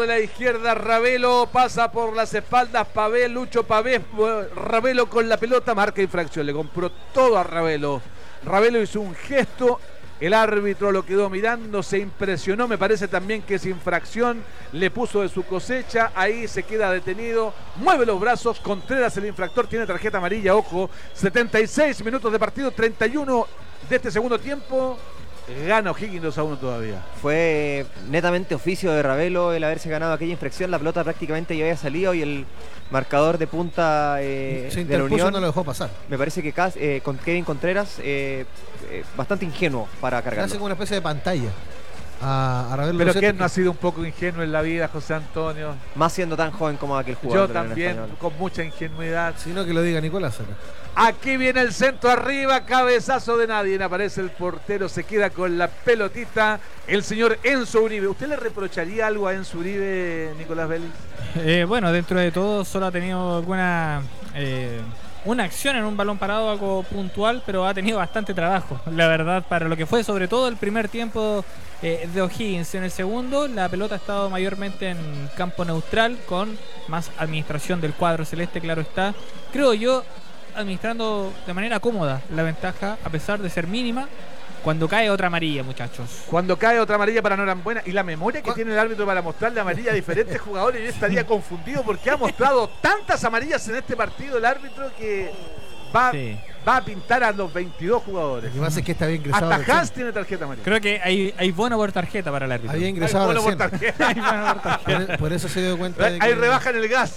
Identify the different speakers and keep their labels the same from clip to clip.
Speaker 1: de la izquierda, Ravelo pasa por las espaldas, Pavé, Lucho Pavé, Ravelo con la pelota, marca infracción, le compró todo a Ravelo. Ravelo hizo un gesto, el árbitro lo quedó mirando, se impresionó, me parece también que es infracción, le puso de su cosecha, ahí se queda detenido, mueve los brazos, Contreras el infractor, tiene tarjeta amarilla, ojo, 76 minutos de partido, 31 de este segundo tiempo. Gana O'Higgins 2-1 todavía.
Speaker 2: Fue netamente oficio de Ravelo el haberse ganado aquella infracción. La pelota prácticamente ya había salido y el marcador de punta de la Unión
Speaker 3: no lo dejó pasar.
Speaker 2: Me parece que con Kevin Contreras bastante ingenuo para cargarlo.
Speaker 3: Hace como una especie de pantalla a Ravelo.
Speaker 1: Pero que no ha sido un poco ingenuo en la vida, José Antonio.
Speaker 2: Más siendo tan joven como aquel jugador.
Speaker 1: Yo también, con mucha ingenuidad.
Speaker 3: Sino que lo diga Nicolás acá.
Speaker 1: Aquí viene el centro arriba, cabezazo de nadie. Aparece el portero, se queda con la pelotita. El señor Enzo Uribe. ¿Usted le reprocharía algo a Enzo Uribe, Nicolás Vélez?
Speaker 4: Bueno, dentro de todo solo ha tenido alguna una acción en un balón parado, algo puntual, pero ha tenido bastante trabajo, la verdad, para lo que fue sobre todo el primer tiempo de O'Higgins. En el segundo, la pelota ha estado mayormente en campo neutral, con más administración del cuadro celeste, claro está. Creo yo, administrando de manera cómoda la ventaja, a pesar de ser mínima. Cuando cae otra amarilla, muchachos.
Speaker 1: Cuando cae otra amarilla para Norambuena. Y la memoria que tiene el árbitro para mostrarle amarilla a diferentes jugadores, yo estaría confundido porque ha mostrado tantas amarillas en este partido el árbitro que va a pintar a los 22 jugadores.
Speaker 3: Lo que pasa es que está bien ingresado.
Speaker 1: Hasta Hans tiene tarjeta amarilla.
Speaker 4: Creo que hay bono por tarjeta para el árbitro.
Speaker 3: Había ingresado
Speaker 1: hay bono por tarjeta.
Speaker 4: Hay bono por tarjeta.
Speaker 3: Por eso se dio cuenta de que...
Speaker 1: Ahí rebajan el gas.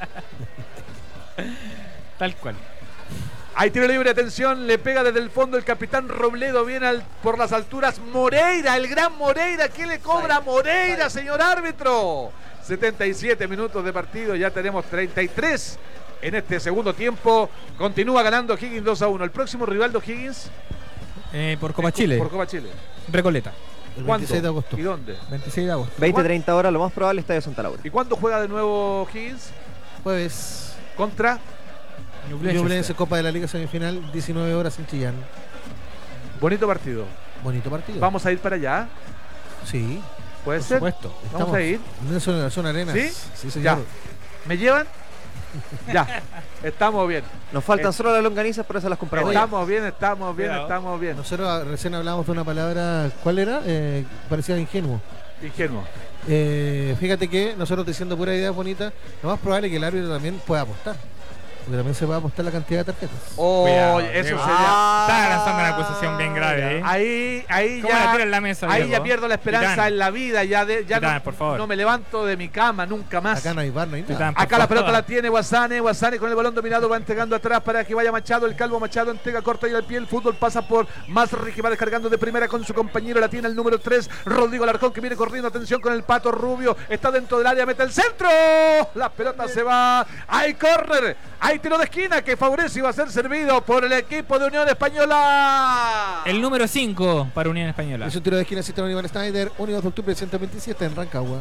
Speaker 4: Tal cual.
Speaker 1: Hay tiro libre, atención, le pega desde el fondo el capitán Robledo, viene por las alturas Moreira, el gran Moreira. ¿Qué le cobra a Moreira, señor árbitro? 77 minutos de partido, ya tenemos 33 en este segundo tiempo. Continúa ganando O'Higgins 2-1. El próximo rival de O'Higgins
Speaker 4: por Copa Chile.
Speaker 1: Por Copa Chile.
Speaker 4: Recoleta.
Speaker 3: El
Speaker 1: ¿Cuándo?
Speaker 3: 26 de agosto.
Speaker 1: ¿Y dónde?
Speaker 4: 26 de agosto.
Speaker 2: 20-30 horas, lo más probable, Estadio Santa Laura.
Speaker 1: ¿Y cuándo juega de nuevo O'Higgins?
Speaker 3: Jueves.
Speaker 1: Contra
Speaker 3: Ñublense, Copa de la Liga semifinal, 19 horas en Chillán.
Speaker 1: Bonito partido.
Speaker 3: Bonito partido.
Speaker 1: ¿Vamos a ir para allá?
Speaker 3: Sí.
Speaker 1: ¿Puede
Speaker 4: Por
Speaker 1: ser?
Speaker 4: supuesto.
Speaker 1: Vamos a ir.
Speaker 3: En la zona arena.
Speaker 1: ¿Sí?
Speaker 3: Sí, señor.
Speaker 1: Ya. ¿Me llevan? Ya. Estamos bien.
Speaker 2: Nos faltan solo las longanizas, pero esas las compramos ya.
Speaker 1: Estamos bien, estamos bien, estamos bien.
Speaker 3: Nosotros recién hablábamos de una palabra, ¿cuál era? Parecía ingenuo.
Speaker 1: Ingenuo.
Speaker 3: Fíjate que nosotros diciendo pura idea bonita, lo más probable es que el árbitro también pueda apostar. Porque también se va a apostar la cantidad de tarjetas.
Speaker 1: Oh, eso sería.
Speaker 4: Está lanzando una acusación bien grave.
Speaker 1: Ahí
Speaker 4: ¿Cómo
Speaker 1: ya.
Speaker 4: la tira en la mesa,
Speaker 1: ahí
Speaker 4: Diego?
Speaker 1: ya pierdo la esperanza
Speaker 4: Titán.
Speaker 1: en la vida. Ya
Speaker 4: Titán, por favor.
Speaker 1: no me levanto de mi cama nunca más.
Speaker 3: Acá no hay bar, no hay nada.
Speaker 4: Titán, por
Speaker 1: Acá la
Speaker 4: favor.
Speaker 1: pelota la tiene Guasane con el balón dominado, va entregando atrás para que vaya Machado, el calvo Machado entrega corta y al pie, el fútbol pasa por Masri, que va descargando de primera con su compañero, la tiene el número 3, Rodrigo Alarcón, que viene corriendo, atención con el Pato Rubio, está dentro del área, mete el centro, la pelota se va, hay córner, hay tiro de esquina que favorece y va a ser servido por el equipo de Unión Española.
Speaker 4: El número 5 para Unión Española.
Speaker 3: Es un tiro de esquina, Sistema Aníbal Snyder, 1 de octubre 127 en Rancagua.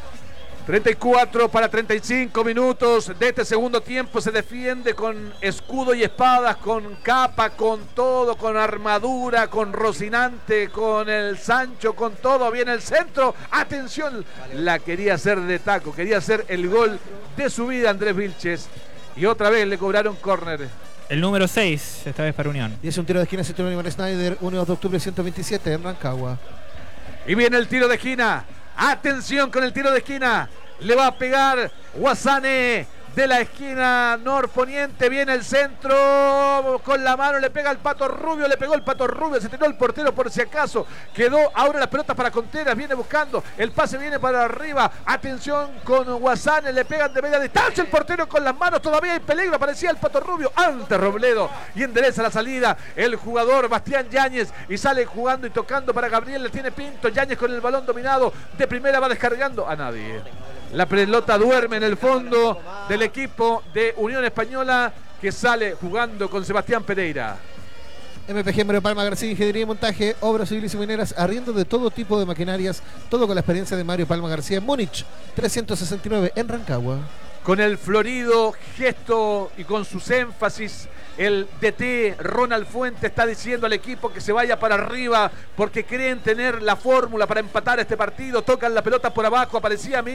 Speaker 1: 34 para 35 minutos de este segundo tiempo. Se defiende con escudo y espadas, con capa, con todo, con armadura, con Rocinante, con el Sancho, con todo. Viene el centro. Atención, la quería hacer de taco, quería hacer el gol de su vida Andrés Vilches. Y otra vez le cobraron córner.
Speaker 4: El número 6, esta vez para Unión.
Speaker 3: Y es un tiro de esquina, Sistema Aníbal Snyder, 1 de octubre 127 en Rancagua.
Speaker 1: Y viene el tiro de esquina. Atención con el tiro de esquina. Le va a pegar Guasane de la esquina norponiente. Viene el centro con la mano. Le pega el Pato Rubio. Le pegó el Pato Rubio. Se tiró el portero por si acaso. Quedó ahora las pelotas para Contreras. Viene buscando. El pase viene para arriba. Atención con Guasane. Le pegan de media distancia. El portero con las manos. Todavía hay peligro. Aparecía el Pato Rubio ante Robledo. Y endereza la salida. El jugador Bastián Yáñez. Y sale jugando y tocando para Gabriel. Le tiene Pinto. Yáñez con el balón dominado. De primera va descargando a nadie. La pelota duerme en el fondo del equipo de Unión Española, que sale jugando con Sebastián Pereira.
Speaker 3: MPG Mario Palma García, Ingeniería y Montaje, Obras Civiles y Mineras, arriendo de todo tipo de maquinarias, todo con la experiencia de Mario Palma García en Múnich, 369 en Rancagua.
Speaker 1: Con el florido gesto y con sus énfasis, el DT Ronald Fuente está diciendo al equipo que se vaya para arriba porque creen tener la fórmula para empatar este partido. Tocan la pelota por abajo, aparecía Michel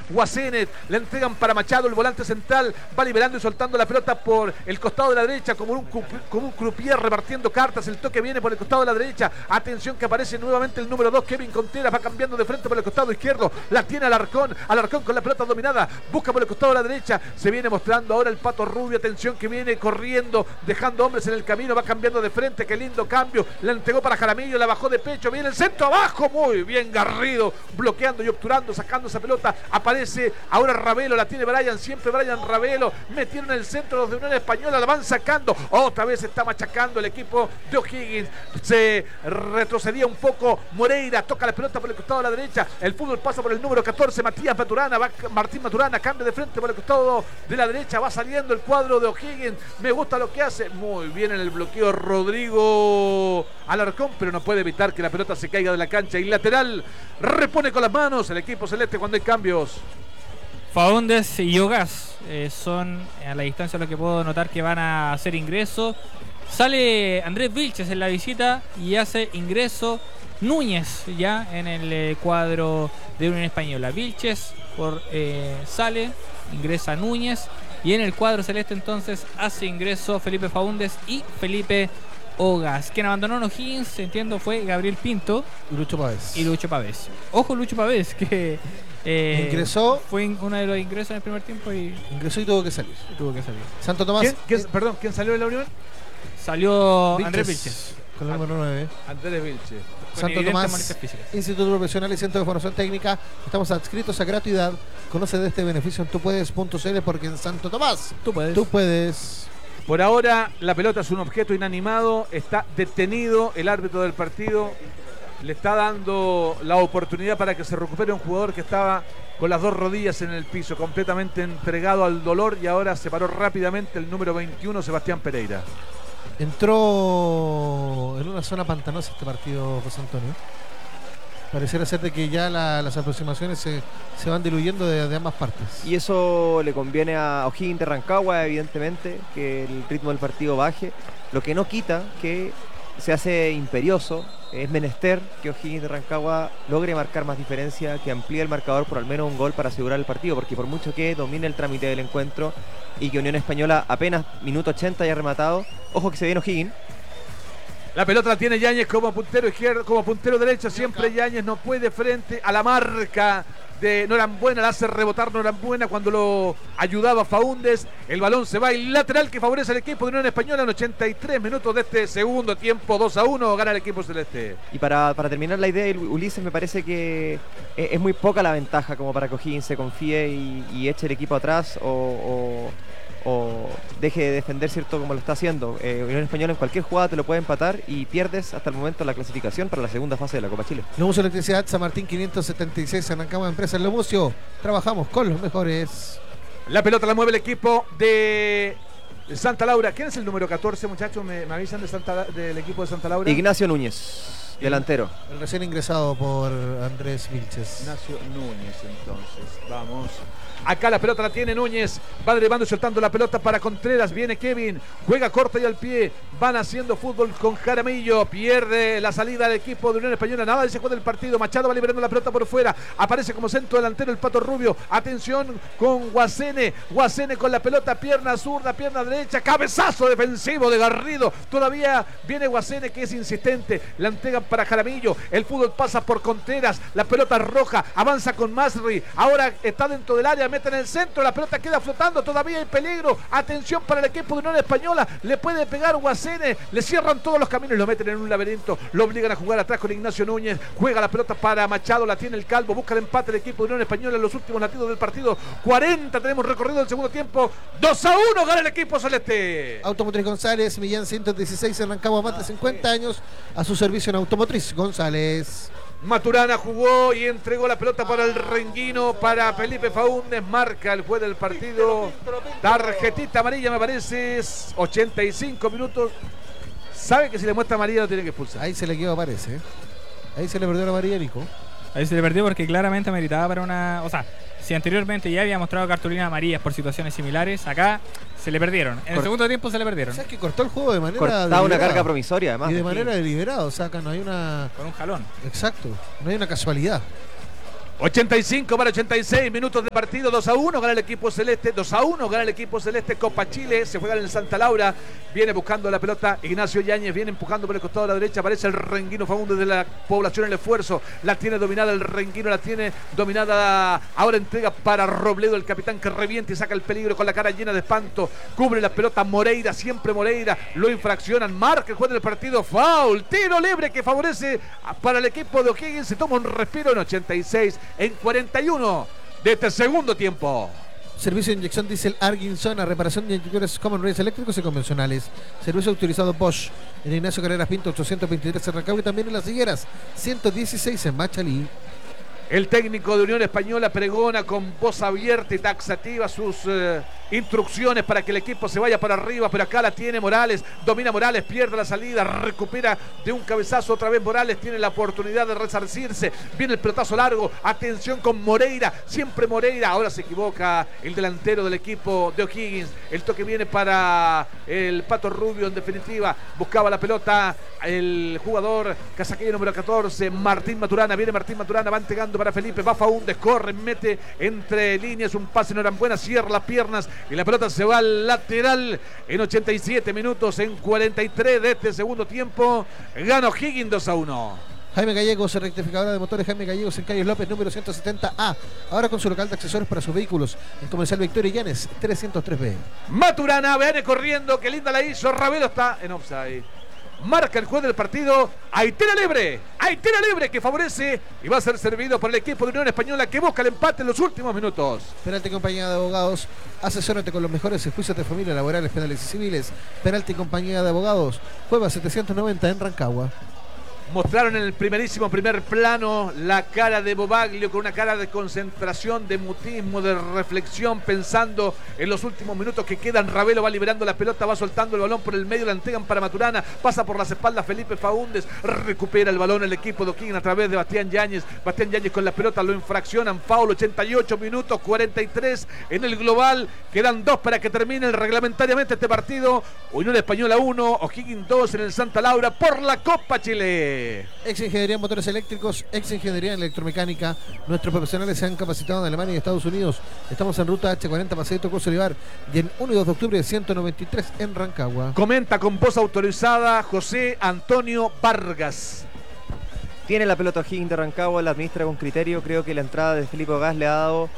Speaker 1: Guasene, le entregan para Machado, el volante central va liberando y soltando la pelota por el costado de la derecha como un croupier repartiendo cartas. El toque viene por el costado de la derecha. Atención que aparece nuevamente el número 2, Kevin Contreras, va cambiando de frente por el costado izquierdo. La tiene Alarcón con la pelota dominada, busca por el costado de la derecha. Se viene mostrando ahora el Pato Rubio. Atención que viene corriendo, dejando hombres en el camino, va cambiando de frente. Qué lindo cambio, la entregó para Jaramillo, la bajó de pecho, viene el centro abajo, muy bien Garrido, bloqueando y obturando, sacando esa pelota. Aparece ahora Ravelo, la tiene Brian, siempre Brian Ravelo. Metieron el centro los de Unión Española, la van sacando. Otra vez está machacando el equipo de O'Higgins. Se retrocedía un poco Moreira, toca la pelota por el costado de la derecha. El fútbol pasa por el número 14, Martín Maturana, cambia de frente por el costado de la derecha, va saliendo el cuadro de O'Higgins. Me gusta lo que hace, muy bien en el bloqueo Rodrigo Alarcón, pero no puede evitar que la pelota se caiga de la cancha. Y lateral, repone con las manos el equipo celeste cuando hay cambios.
Speaker 4: Faúndez y Ogaz son a la distancia lo que puedo notar que van a hacer ingreso. Sale Andrés Vilches en la visita y hace ingreso Núñez ya en el cuadro de Unión Española. Vilches sale, ingresa Núñez y en el cuadro celeste entonces hace ingreso Felipe Faúndez y Felipe Ogaz. Quien abandonó en O'Higgins, entiendo, fue Gabriel Pinto
Speaker 3: y Lucho Pavés.
Speaker 4: Ojo Lucho Pavés, que
Speaker 3: ingresó.
Speaker 4: Fue uno de los ingresos en el primer tiempo y
Speaker 3: ingresó y tuvo que salir. Santo Tomás.
Speaker 1: ¿Quién salió de la Unión?
Speaker 4: Salió
Speaker 3: Vilches,
Speaker 4: Andrés Vilches.
Speaker 3: Con el número 9.
Speaker 1: Andrés Vilches.
Speaker 3: Santo Tomás, Instituto Profesional y Centro de Formación Técnica. Estamos adscritos a gratuidad. Conoce de este beneficio en tupuedes.cl porque en Santo Tomás tú puedes.
Speaker 1: Por ahora la pelota es un objeto inanimado, está detenido el árbitro del partido, le está dando la oportunidad para que se recupere un jugador que estaba con las dos rodillas en el piso, completamente entregado al dolor, y ahora se paró rápidamente el número 21, Sebastián Pereira.
Speaker 3: Entró en una zona pantanosa este partido, José Antonio. Pareciera ser de que ya las aproximaciones se van diluyendo de ambas partes.
Speaker 2: Y eso le conviene a O'Higgins de Rancagua, evidentemente, que el ritmo del partido baje. Lo que no quita que se hace imperioso, es menester que O'Higgins de Rancagua logre marcar más diferencia, que amplíe el marcador por al menos un gol para asegurar el partido, porque por mucho que domine el trámite del encuentro y que Unión Española apenas minuto 80 haya rematado, ojo que se viene O'Higgins.
Speaker 1: La pelota la tiene Yáñez como puntero izquierdo, como puntero derecho. Siempre Yáñez no puede frente a la marca de Norambuena. La hace rebotar Norambuena cuando lo ayudaba Faúndez. El balón se va y lateral que favorece al equipo de Unión Española en 83 minutos de este segundo tiempo. 2-1 gana el equipo celeste.
Speaker 2: Y para terminar la idea, Ulises, me parece que es muy poca la ventaja como para que O'Higgins se confíe y eche el equipo atrás o deje de defender, ¿cierto? Como lo está haciendo. Unión Española en cualquier jugada te lo puede empatar y pierdes hasta el momento la clasificación para la segunda fase de la Copa Chile.
Speaker 3: Lomucio Electricidad San Martín 576, arrancamos empresas Lomucio. Trabajamos con los mejores.
Speaker 1: La pelota la mueve el equipo de Santa Laura. ¿Quién es el número 14, muchachos? ¿Me avisan del equipo de Santa Laura?
Speaker 2: Ignacio Núñez, delantero.
Speaker 3: El recién ingresado por Andrés Vilches.
Speaker 1: Ignacio Núñez, entonces. Vamos. Acá la pelota la tiene Núñez, va derivando y soltando la pelota para Contreras, viene Kevin, juega corta y al pie, van haciendo fútbol con Jaramillo, pierde la salida del equipo de Unión Española, nada de se juega del partido, Machado va liberando la pelota por fuera, aparece como centro delantero el Pato Rubio, atención con Guasene con la pelota, pierna zurda, pierna derecha, cabezazo defensivo de Garrido, todavía viene Guasene que es insistente, la entregan para Jaramillo, el fútbol pasa por Contreras, la pelota roja, avanza con Masri, ahora está dentro del área, mete en el centro, la pelota queda flotando, todavía hay peligro, atención para el equipo de Unión Española, le puede pegar Guasene, le cierran todos los caminos, lo meten en un laberinto, lo obligan a jugar atrás con Ignacio Núñez, juega la pelota para Machado, la tiene el Calvo, busca el empate el equipo de Unión Española en los últimos latidos del partido, 40 tenemos recorrido del segundo tiempo, 2-1 gana el equipo celeste.
Speaker 3: Automotriz González, Millán 116, arrancamos más de 50 años a su servicio en Automotriz González.
Speaker 1: Maturana jugó y entregó la pelota para el Renguino, para Felipe Faúndez, marca el juez del partido, tarjetita amarilla me parece, 85 minutos, sabe que si le muestra amarilla lo tiene que expulsar.
Speaker 3: Ahí se le quedó, parece, ahí se le perdió la amarilla, Nico.
Speaker 4: Ahí se le perdió porque claramente meritaba para una... O sea, si anteriormente ya había mostrado cartulinas amarillas por situaciones similares, acá se le perdieron. En el segundo tiempo se le perdieron.
Speaker 3: ¿Sabes que cortó el juego de manera
Speaker 2: cortaba una carga promisoria, además.
Speaker 3: Y de manera deliberada, o sea, acá no hay una...
Speaker 4: Con un jalón.
Speaker 3: Exacto, no hay una casualidad.
Speaker 1: 85 para 86 minutos de partido, 2-1 gana el equipo celeste, 2-1 gana el equipo celeste. Copa Chile, se juega en el Santa Laura, viene buscando la pelota Ignacio Yáñez, viene empujando por el costado de la derecha, aparece el Renguino Faúndez de la población en el esfuerzo, la tiene dominada el Renguino, la tiene dominada, ahora entrega para Robledo, el capitán que revienta y saca el peligro con la cara llena de espanto, cubre la pelota Moreira, siempre Moreira, lo infraccionan, marca el juez del partido, foul, tiro libre que favorece para el equipo de O'Higgins, se toma un respiro en 86, en 41 de este segundo tiempo.
Speaker 3: Servicio de inyección diésel Arginson, a reparación de inyectores Common Rails eléctricos y convencionales. Servicio autorizado Bosch en Ignacio Carreras Pinto 823 en Rancagua y también en Las Higueras 116 en Machalí.
Speaker 1: El técnico de Unión Española pregona con voz abierta y taxativa sus instrucciones para que el equipo se vaya para arriba, pero acá la tiene Morales, domina Morales, pierde la salida, recupera de un cabezazo otra vez Morales, tiene la oportunidad de resarcirse, viene el pelotazo largo, atención con Moreira, siempre Moreira, ahora se equivoca el delantero del equipo de O'Higgins, el toque viene para el Pato Rubio, en definitiva, buscaba la pelota el jugador casaqueño número 14, Martín Maturana, viene Martín Maturana, va entregando para Felipe, va Faúndez, corre, mete entre líneas, un pase no eran buenas, cierra las piernas y la pelota se va al lateral en 87 minutos, en 43 de este segundo tiempo, gana O'Higgins 2-1.
Speaker 3: Jaime Gallegos, rectificadora de motores Jaime Gallegos en Calle López, número 170A. Ahora con su local de accesorios para sus vehículos. En Comercial Victoria Llanes, 303B.
Speaker 1: Maturana, viene corriendo, que linda la hizo. Ravelo está en offside. Marca el juez del partido. Hay tiro libre que favorece y va a ser servido por el equipo de Unión Española que busca el empate en los últimos minutos.
Speaker 3: Penalti Compañía de Abogados, asesórate con los mejores juicios de familia, laborales, penales y civiles. Penalti Compañía de Abogados, Cueva 790 en Rancagua.
Speaker 1: Mostraron en el primer plano la cara de Bobaglio con una cara de concentración, de mutismo, de reflexión, pensando en los últimos minutos que quedan. Ravelo va liberando la pelota, va soltando el balón por el medio, la entregan para Maturana, pasa por las espaldas Felipe Faúndez, recupera el balón el equipo de O'Higgins a través de Bastián Yáñez con la pelota, lo infraccionan, foul, 88 minutos, 43 en el global, quedan 2 para que termine reglamentariamente este partido. Unión Española 1, O'Higgins 2 en el Santa Laura por la Copa Chile.
Speaker 3: Ex Ingeniería en Motores Eléctricos, Ex Ingeniería en Electromecánica. Nuestros profesionales se han capacitado en Alemania y Estados Unidos. Estamos en ruta H40 Paseo Coso Olivar y en 1 y 2 de octubre 193 en Rancagua.
Speaker 1: Comenta con voz autorizada José Antonio Vargas.
Speaker 2: Tiene la pelota O'Higgins de Rancagua, la administra con criterio. Creo que la entrada de Felipe Gas le ha dado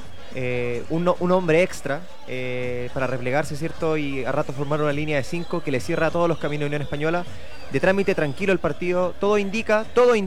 Speaker 2: un hombre extra para replegarse, ¿cierto? Y a rato formar una línea de 5 que le cierra a todos los caminos de Unión Española. De trámite tranquilo el partido, todo indica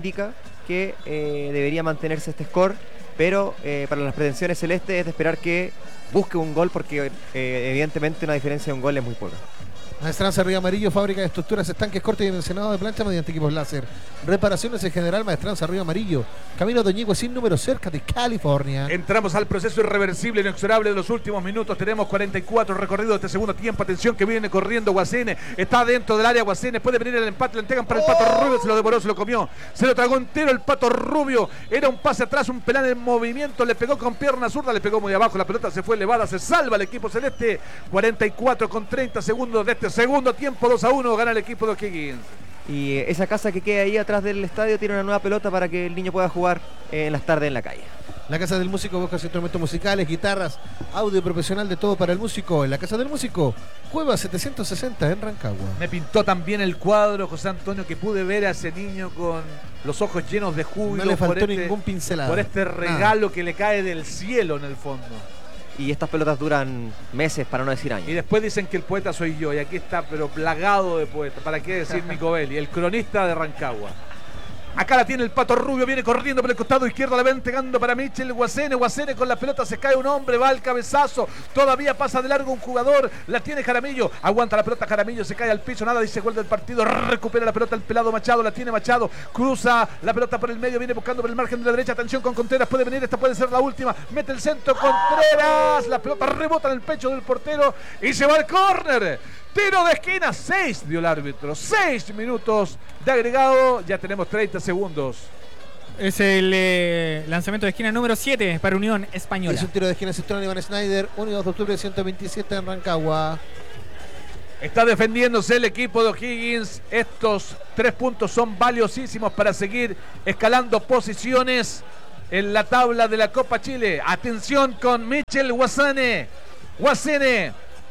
Speaker 2: que debería mantenerse este score, pero para las pretensiones celestes es de esperar que busque un gol porque evidentemente una diferencia de un gol es muy poca.
Speaker 3: Maestranza Río Amarillo, fábrica de estructuras estanques, corte y dimensionado de plancha mediante equipos láser. Reparaciones en general, Maestranza Río Amarillo. Camino Doñigüe sin número, cerca de California.
Speaker 1: Entramos al proceso irreversible, inexorable de los últimos minutos. Tenemos 44 recorridos de este segundo tiempo. Atención que viene corriendo Guasene. Está dentro del área Guasene. Puede venir el empate. Le entregan para el Pato Rubio. Se lo devoró, se lo comió. Se lo tragó entero el Pato Rubio. Era un pase atrás, un penal en movimiento. Le pegó con pierna zurda, le pegó muy abajo. La pelota se fue elevada. Se salva el equipo celeste. 44 con 30 segundos de este segundo tiempo. 2-1 gana el equipo de O'Higgins.
Speaker 2: Y esa casa que queda ahí atrás del estadio tiene una nueva pelota para que el niño pueda jugar en las tardes en la calle.
Speaker 3: La Casa del Músico busca instrumentos musicales, guitarras, audio profesional, de todo para el músico. En la Casa del Músico, Cueva 760 en Rancagua.
Speaker 1: Me pintó también el cuadro, José Antonio, que pude ver a ese niño con los ojos llenos de júbilo.
Speaker 3: No le faltó ningún pincelado.
Speaker 1: Por este regalo que le cae del cielo en el fondo.
Speaker 2: Y estas pelotas duran meses, para no decir años.
Speaker 1: Y después dicen que el poeta soy yo, y aquí está, pero plagado de poeta. ¿Para qué decir Nico Belli, el cronista de Rancagua? Acá la tiene el Pato Rubio, viene corriendo por el costado izquierdo, la va entregando para Michel Guasene. Guasene con la pelota, se cae un hombre, va al cabezazo. Todavía pasa de largo un jugador, la tiene Jaramillo. Aguanta la pelota Jaramillo, se cae al piso, nada, dice gol del partido. Recupera la pelota el pelado Machado, la tiene Machado. Cruza la pelota por el medio, viene buscando por el margen de la derecha. Atención con Contreras, puede venir, esta puede ser la última. Mete el centro Contreras, la pelota rebota en el pecho del portero y se va al córner. Tiro de esquina, 6 dio el árbitro, 6 minutos de agregado, ya tenemos 30 segundos.
Speaker 4: Es el lanzamiento de esquina número 7 para Unión Española.
Speaker 3: Es un tiro de esquina, Cistrón Iván Schneider, 1 y 2 de octubre, 127 en Rancagua.
Speaker 1: Está defendiéndose el equipo de O'Higgins. Estos 3 puntos son valiosísimos para seguir escalando posiciones. en la tabla de la Copa Chile. Atención con Michel Guasane. Guasene.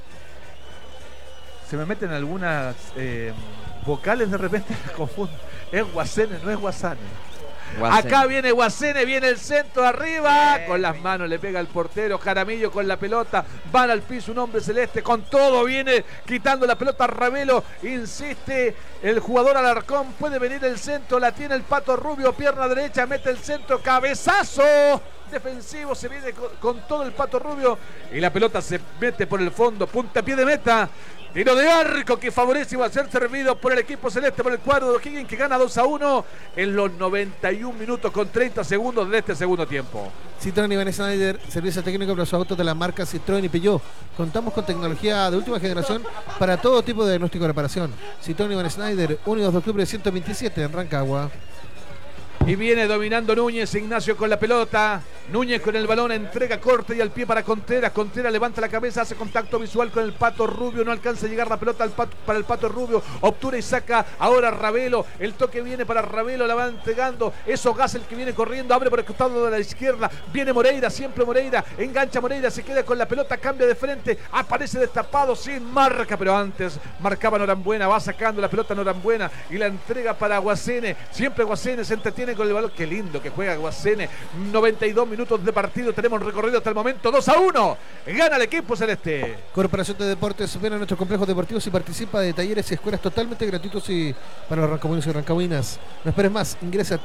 Speaker 1: Se me meten algunas vocales de repente, me confundo. Es Guasene, no es Guasane. Acá viene Guasene, viene el centro arriba, con las manos le pega al portero, Jaramillo con la pelota, van al piso un hombre celeste, con todo viene quitando la pelota Ravelo, insiste el jugador Alarcón, puede venir el centro, la tiene el Pato Rubio, pierna derecha, mete el centro, cabezazo defensivo, se viene con todo el Pato Rubio y la pelota se mete por el fondo, puntapié de meta. Tiro de arco que favorece y va a ser servido por el equipo celeste, por el cuadro de O'Higgins, que gana 2-1 en los 91 minutos con 30 segundos de este segundo tiempo.
Speaker 3: Citroën y Van Schneider, servicio técnico para los autos de las marcas Citroën y Peugeot. Contamos con tecnología de última generación para todo tipo de diagnóstico y reparación. Citroën y Van Schneider, 1 y 2 de octubre 127 en Rancagua.
Speaker 1: Y viene dominando Núñez, Ignacio con la pelota. Núñez con el balón, entrega corte y al pie para Contreras. Contreras levanta la cabeza, hace contacto visual con el Pato Rubio. No alcanza a llegar la pelota para el Pato Rubio. Obtura y saca ahora Ravelo. El toque viene para Ravelo, la va entregando. Es Ogaz el que viene corriendo, abre por el costado de la izquierda. Viene Moreira, siempre Moreira. Engancha Moreira, se queda con la pelota, cambia de frente. Aparece destapado, sin marca, pero antes marcaba Norambuena. Va sacando la pelota Norambuena y la entrega para Guasene. Siempre Guasene se entretiene con el balón. Qué lindo que juega Guasene. 92 minutos de partido, tenemos recorrido hasta el momento. 2-1, gana el equipo celeste.
Speaker 3: Corporación de Deportes ven a nuestros complejos deportivos y participa de talleres y escuelas totalmente gratuitos y para los rancagüinos y rancagüinas. No esperes más, ingresa a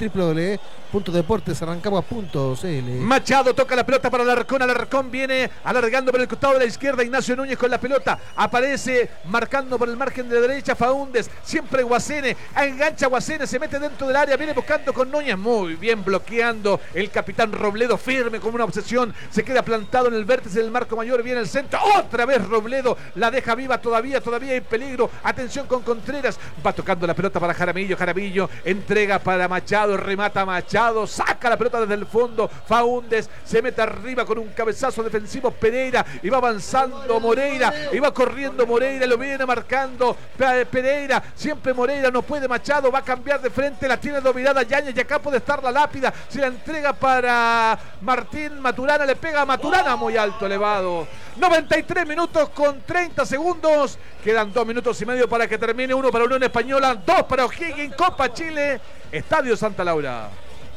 Speaker 3: www.deportesarrancagua.cl.
Speaker 1: Machado toca la pelota para Alarcón. Alarcón viene alargando por el costado de la izquierda. Ignacio Núñez con la pelota, aparece marcando por el margen de la derecha Faúndes, siempre Guasene, engancha Guasene, se mete dentro del área, viene buscando con Núñez, muy bien bloqueando el capitán Robledo, firme como una obsesión, se queda plantado en el vértice del marco mayor, viene el centro, otra vez Robledo, la deja viva, todavía hay peligro, atención con Contreras, va tocando la pelota para Jaramillo, Jaramillo entrega para Machado, remata Machado, saca la pelota desde el fondo, Faúndes se mete arriba con un cabezazo defensivo Pereira, y va avanzando Moreira, y va corriendo Moreira, lo viene marcando Pereira, siempre Moreira, no puede Machado, va a cambiar de frente, la tiene dominada Yáñez, y acá puede estar la lápida, se la entrega para Martín Maturana, le pega a Maturana muy alto, elevado. 93 minutos con 30 segundos, quedan 2 minutos y medio para que termine. 1 para Unión Española, 2 para O'Higgins, Copa Chile, Estadio Santa Laura.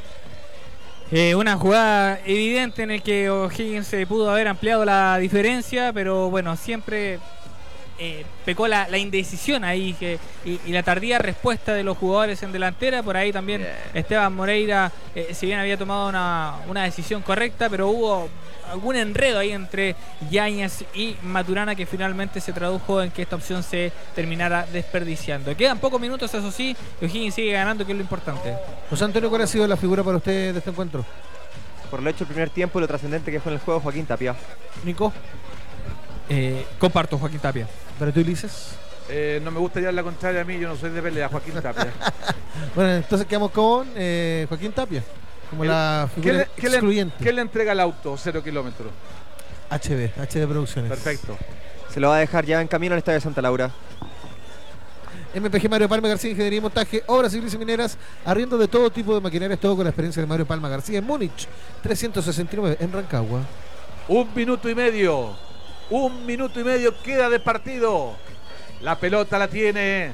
Speaker 4: Una jugada evidente en el que O'Higgins se pudo haber ampliado la diferencia, pero bueno, siempre pecó la indecisión ahí y la tardía respuesta de los jugadores en delantera. Por ahí también Esteban Moreira, si bien había tomado una decisión correcta, pero hubo algún enredo ahí entre Yáñez y Maturana que finalmente se tradujo en que esta opción se terminara desperdiciando. Quedan pocos minutos, eso sí, y O'Higgins sigue ganando, que es lo importante.
Speaker 3: José Antonio, ¿cuál ha sido la figura para usted de este encuentro?
Speaker 2: Por lo hecho el primer tiempo y lo trascendente que fue en el juego, Joaquín Tapia.
Speaker 3: Nico.
Speaker 4: Comparto, Joaquín Tapia.
Speaker 3: ¿Pero tú, Ulises?
Speaker 1: No me gusta llevar la contraria a mí, yo no soy de pelea, Joaquín Tapia.
Speaker 3: Bueno, entonces quedamos con Joaquín Tapia, como la figura excluyente.
Speaker 1: ¿Qué le entrega el auto 0 kilómetros?
Speaker 3: HB Producciones.
Speaker 1: Perfecto.
Speaker 2: Se lo va a dejar ya en camino al Estadio de Santa Laura.
Speaker 3: MPG Mario Palma García, Ingeniería y Montaje, Obras Civiles y Mineras, arriendo de todo tipo de maquinarias, todo con la experiencia de Mario Palma García en Múnich, 369 en Rancagua.
Speaker 1: 1 minuto y medio. 1 minuto y medio queda de partido. La pelota la tiene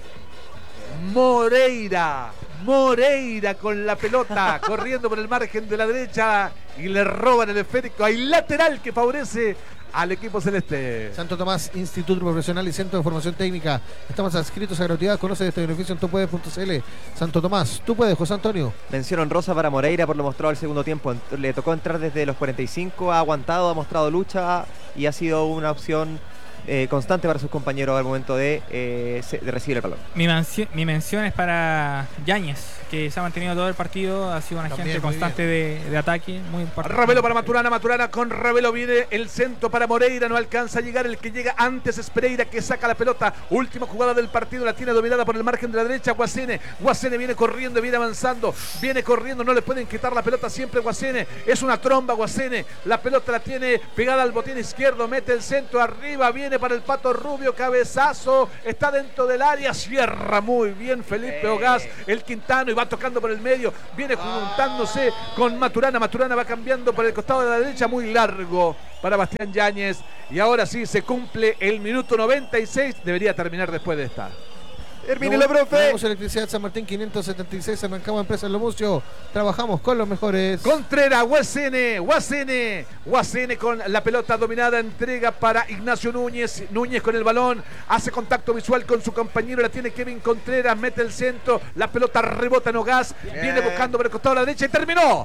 Speaker 1: Moreira. Moreira con la pelota, corriendo por el margen de la derecha y le roban el esférico. Hay lateral que favorece al equipo celeste.
Speaker 3: Santo Tomás, Instituto Profesional y Centro de Formación Técnica. Estamos adscritos a gratuidad. Conoce este beneficio en tupuedes.cl. Santo Tomás, tú puedes, José Antonio.
Speaker 2: Mención honrosa para Moreira por lo mostrado al segundo tiempo. Le tocó entrar desde los 45, ha aguantado, ha mostrado lucha y ha sido una opción constante para sus compañeros al momento de recibir el balón.
Speaker 4: Mi mención es para Yáñez, que se ha mantenido todo el partido, ha sido un agente constante de ataque, muy importante.
Speaker 1: Ravelo para Maturana, Maturana con Ravelo viene el centro para Moreira, no alcanza a llegar, el que llega antes es Pereira, que saca la pelota, última jugada del partido, la tiene dominada por el margen de la derecha, Guasene viene corriendo, viene avanzando, viene corriendo, no le pueden quitar la pelota siempre Guasene, es una tromba Guasene, la pelota la tiene pegada al botín izquierdo, mete el centro arriba, viene viene para el Pato Rubio, cabezazo, está dentro del área, cierra muy bien Felipe Ogaz, el Quintano, y va tocando por el medio, viene juntándose con Maturana. Maturana va cambiando por el costado de la derecha, muy largo para Bastián Yáñez, y ahora sí se cumple el minuto 96, debería terminar después de esta.
Speaker 2: Termínelo, profe.
Speaker 3: Tenemos Electricidad San Martín 576, arrancamos Empresa Lomucio. Trabajamos con los mejores.
Speaker 1: Contreras, Guasene con la pelota dominada, entrega para Ignacio Núñez. Núñez con el balón, hace contacto visual con su compañero, la tiene Kevin Contreras, mete el centro, la pelota rebota en Ogaz, viene buscando por el costado de la derecha y terminó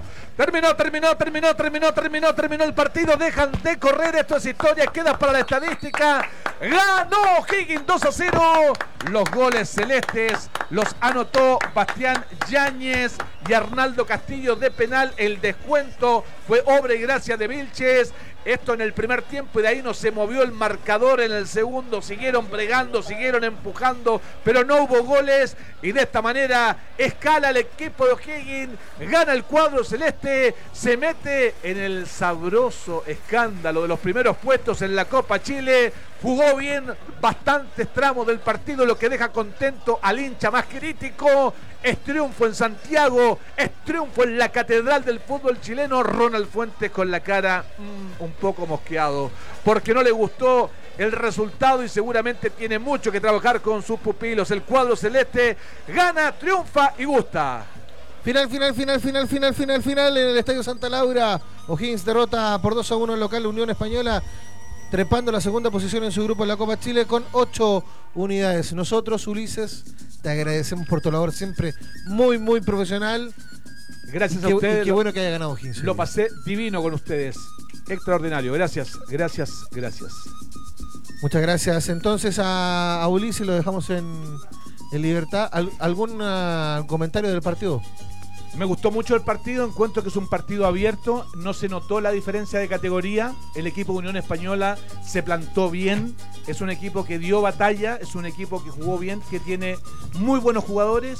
Speaker 1: el partido. Dejan de correr, esto es historia, queda para la estadística. Ganó O'Higgins 2-0. Los goles celestes los anotó Bastián Yáñez y Arnaldo Castillo de penal. El descuento fue obra y gracia de Vilches. Esto en el primer tiempo, y de ahí no se movió el marcador en el segundo. Siguieron bregando, siguieron empujando, pero no hubo goles, y de esta manera escala el equipo de O'Higgins, gana el cuadro celeste, se mete en el sabroso escándalo de los primeros puestos en la Copa Chile. Jugó bien bastantes tramos del partido, lo que deja contento al hincha más crítico. Es triunfo en Santiago, es triunfo en la catedral del fútbol chileno. Ronald Fuentes con la cara un poco mosqueado, porque no le gustó el resultado y seguramente tiene mucho que trabajar con sus pupilos. El cuadro celeste gana, triunfa y gusta.
Speaker 3: Final en el Estadio Santa Laura. O'Higgins derrota por 2-1 en local Unión Española, trepando la segunda posición en su grupo en la Copa Chile con 8 unidades. Nosotros, Ulises, te agradecemos por tu labor siempre muy profesional.
Speaker 1: Gracias a ustedes.
Speaker 3: Qué bueno que haya ganado O'Higgins.
Speaker 1: Lo pasé divino con ustedes. Extraordinario. Gracias.
Speaker 3: Muchas gracias. Entonces a Ulises lo dejamos en libertad. ¿Algún comentario del partido?
Speaker 1: Me gustó mucho el partido, encuentro que es un partido abierto, no se notó la diferencia de categoría, el equipo de Unión Española se plantó bien, es un equipo que dio batalla, es un equipo que jugó bien, que tiene muy buenos jugadores,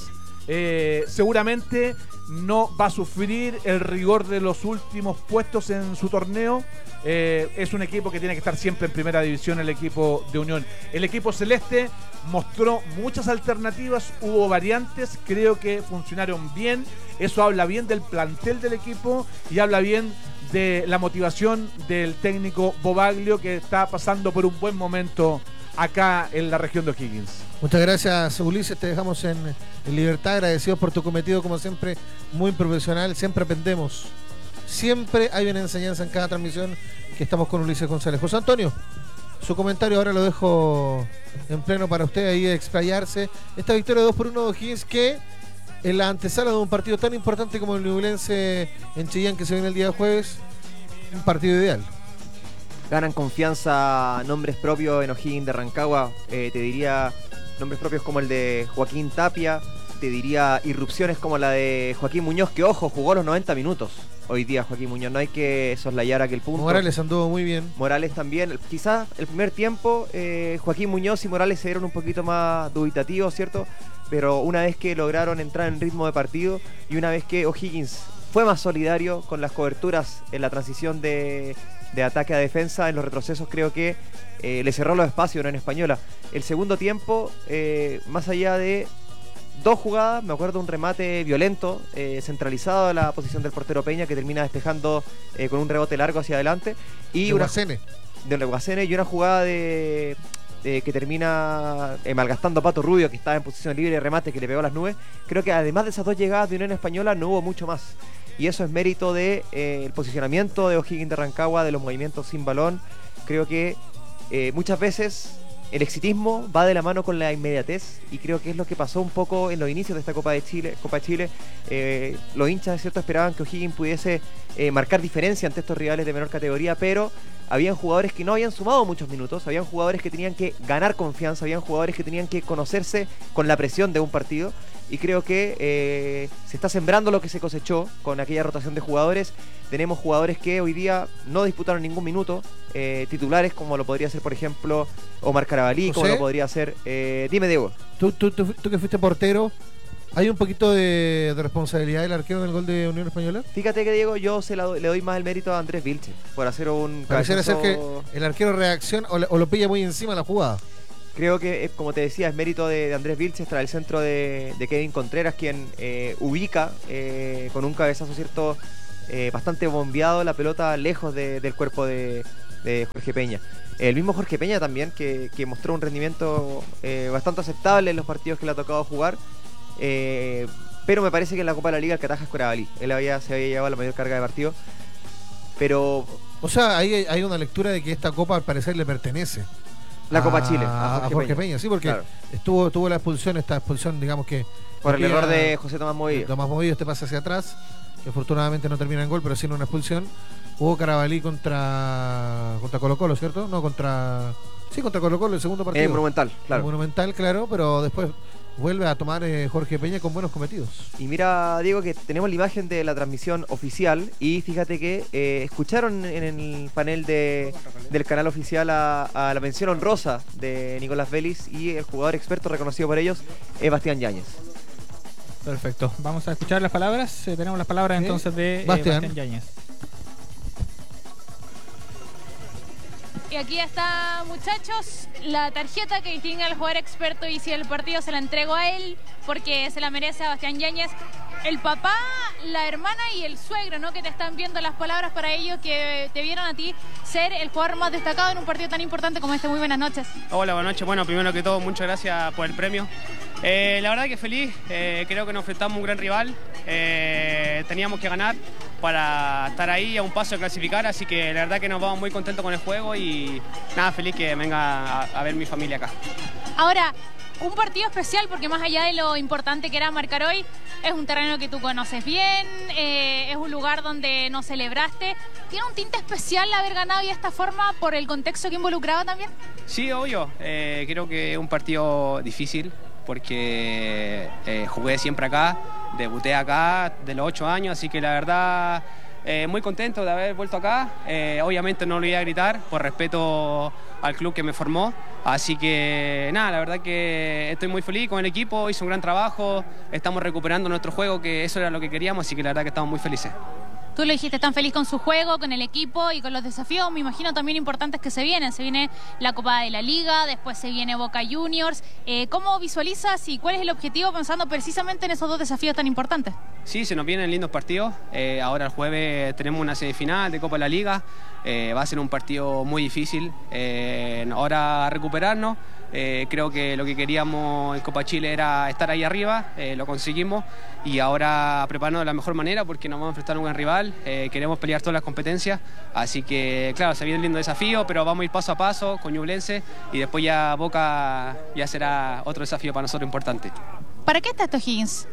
Speaker 1: seguramente no va a sufrir el rigor de los últimos puestos en su torneo. Es un equipo que tiene que estar siempre en primera división, el equipo de Unión. El equipo celeste mostró muchas alternativas, hubo variantes, creo que funcionaron bien. Eso habla bien del plantel del equipo y habla bien de la motivación del técnico Bobaglio, que está pasando por un buen momento acá en la región de O'Higgins.
Speaker 3: Muchas gracias, Ulises, te dejamos en libertad, agradecidos por tu cometido, como siempre, muy profesional, siempre aprendemos. Siempre hay una enseñanza en cada transmisión que estamos con Ulises González. José Antonio, su comentario ahora lo dejo en pleno para usted ahí explayarse. Esta victoria 2-1 de O'Higgins, que en la antesala de un partido tan importante como el Ñublense en Chillán, que se viene el día jueves, un partido ideal.
Speaker 2: Ganan confianza nombres propios en O'Higgins de Rancagua, te diría nombres propios como el de Joaquín Tapia, te diría irrupciones como la de Joaquín Muñoz, que ojo, jugó los 90 minutos hoy día Joaquín Muñoz, no hay que soslayar aquel punto.
Speaker 3: Morales anduvo muy bien.
Speaker 2: Morales también, quizás el primer tiempo Joaquín Muñoz y Morales se dieron un poquito más dubitativos, ¿cierto? Pero una vez que lograron entrar en ritmo de partido y una vez que O'Higgins fue más solidario con las coberturas en la transición de ataque a defensa, en los retrocesos creo que le cerró los espacios en Española. El segundo tiempo, más allá de dos jugadas, me acuerdo un remate violento, centralizado a la posición del portero Peña, que termina despejando con un rebote largo hacia adelante. Y
Speaker 3: de Guasene.
Speaker 2: De Guasene, y una jugada que termina malgastando a Pato Rubio, que estaba en posición libre de remate, que le pegó a las nubes. Creo que además de esas dos llegadas de Unión Española no hubo mucho más. Y eso es mérito de el posicionamiento de O'Higgins de Rancagua, de los movimientos sin balón. Creo que muchas veces el exitismo va de la mano con la inmediatez, y creo que es lo que pasó un poco en los inicios de esta Copa Chile. Los hinchas, ¿cierto?, esperaban que O'Higgins pudiese marcar diferencia ante estos rivales de menor categoría, pero habían jugadores que no habían sumado muchos minutos, habían jugadores que tenían que ganar confianza, habían jugadores que tenían que conocerse con la presión de un partido, y creo que se está sembrando lo que se cosechó con aquella rotación de jugadores. Tenemos jugadores que hoy día no disputaron ningún minuto, titulares, como lo podría ser, por ejemplo, Omar Carabalí, como lo podría ser... dime, Diego.
Speaker 3: Tú que fuiste portero, ¿Hay un poquito de responsabilidad del arquero en el gol de Unión Española?
Speaker 2: Fíjate que, Diego, yo le doy más el mérito a Andrés Vilche por hacer un
Speaker 3: Pareciera ser que
Speaker 2: cabezazo.
Speaker 3: el arquero reacciona o lo pilla muy encima de la jugada.
Speaker 2: Creo que, como te decía, es mérito de Andrés Vilches tras el centro de Kevin Contreras, quien ubica con un cabezazo cierto bastante bombeado la pelota lejos del cuerpo de Jorge Peña. El mismo Jorge Peña también, que mostró un rendimiento bastante aceptable en los partidos que le ha tocado jugar, pero me parece que en la Copa de la Liga el que ataja es Curabalí. Él se había llevado la mayor carga de partido, pero...
Speaker 3: O sea, ahí hay una lectura de que esta Copa al parecer le pertenece.
Speaker 2: La Copa Chile,
Speaker 3: a Jorge Peña, sí, porque
Speaker 2: claro,
Speaker 3: tuvo esta expulsión, digamos que...
Speaker 2: por el error de José Tomás Movillo.
Speaker 3: Tomás Movillo, este pase hacia atrás, que afortunadamente no termina en gol, pero sí en una expulsión. Hubo Carabalí contra Colo-Colo, ¿cierto? No, contra Colo-Colo, el segundo partido.
Speaker 2: Monumental, claro.
Speaker 3: Monumental, claro, pero después vuelve a tomar Jorge Peña con buenos cometidos.
Speaker 2: Y mira, Diego, que tenemos la imagen de la transmisión oficial y fíjate que escucharon en el panel del canal oficial a la mención honrosa de Nicolás Vélez y el jugador experto reconocido por ellos es Bastián Yáñez.
Speaker 4: Perfecto. Vamos a escuchar las palabras. Tenemos las palabras
Speaker 3: ¿Sí?
Speaker 4: entonces de
Speaker 3: Bastián
Speaker 4: Yáñez.
Speaker 5: Y aquí está, muchachos, la tarjeta que distingue al jugador experto, y si el partido se la entrego a él porque se la merece a Bastián Yáñez. El papá, la hermana y el suegro, ¿no? Que te están viendo las palabras para ellos, que te vieron a ti ser el jugador más destacado en un partido tan importante como este. Muy buenas noches.
Speaker 6: Hola, buenas noches. Bueno, primero que todo, muchas gracias por el premio. La verdad que feliz, creo que nos enfrentamos a un gran rival, teníamos que ganar para estar ahí a un paso de clasificar, así que la verdad que nos vamos muy contentos con el juego y nada, feliz que venga a ver mi familia acá.
Speaker 5: Ahora, un partido especial porque más allá de lo importante que era marcar hoy, es un terreno que tú conoces bien, es un lugar donde nos celebraste. ¿Tiene un tinte especial haber ganado y de esta forma por el contexto que involucraba también?
Speaker 6: Sí, obvio, creo que es un partido difícil porque jugué siempre acá, debuté acá de los 8 años, así que la verdad muy contento de haber vuelto acá. Obviamente no lo iba a gritar por respeto al club que me formó, así que nada, la verdad que estoy muy feliz con el equipo, hizo un gran trabajo, estamos recuperando nuestro juego, que eso era lo que queríamos, así que la verdad que estamos muy felices.
Speaker 5: Tú lo dijiste, tan feliz con su juego, con el equipo y con los desafíos, me imagino también importantes que se vienen. Se viene la Copa de la Liga, después se viene Boca Juniors. ¿Cómo visualizas y cuál es el objetivo pensando precisamente en esos dos desafíos tan importantes?
Speaker 6: Sí, se nos vienen lindos partidos. Ahora el jueves tenemos una semifinal de Copa de la Liga. Va a ser un partido muy difícil. Ahora recuperarnos. Creo que lo que queríamos en Copa Chile era estar ahí arriba, lo conseguimos y ahora prepararnos de la mejor manera porque nos vamos a enfrentar a un gran rival, queremos pelear todas las competencias, así que claro, se viene un lindo desafío, pero vamos a ir paso a paso con Ñublense y después ya Boca ya será otro desafío para nosotros importante.
Speaker 5: ¿Para qué está esto, Higgins?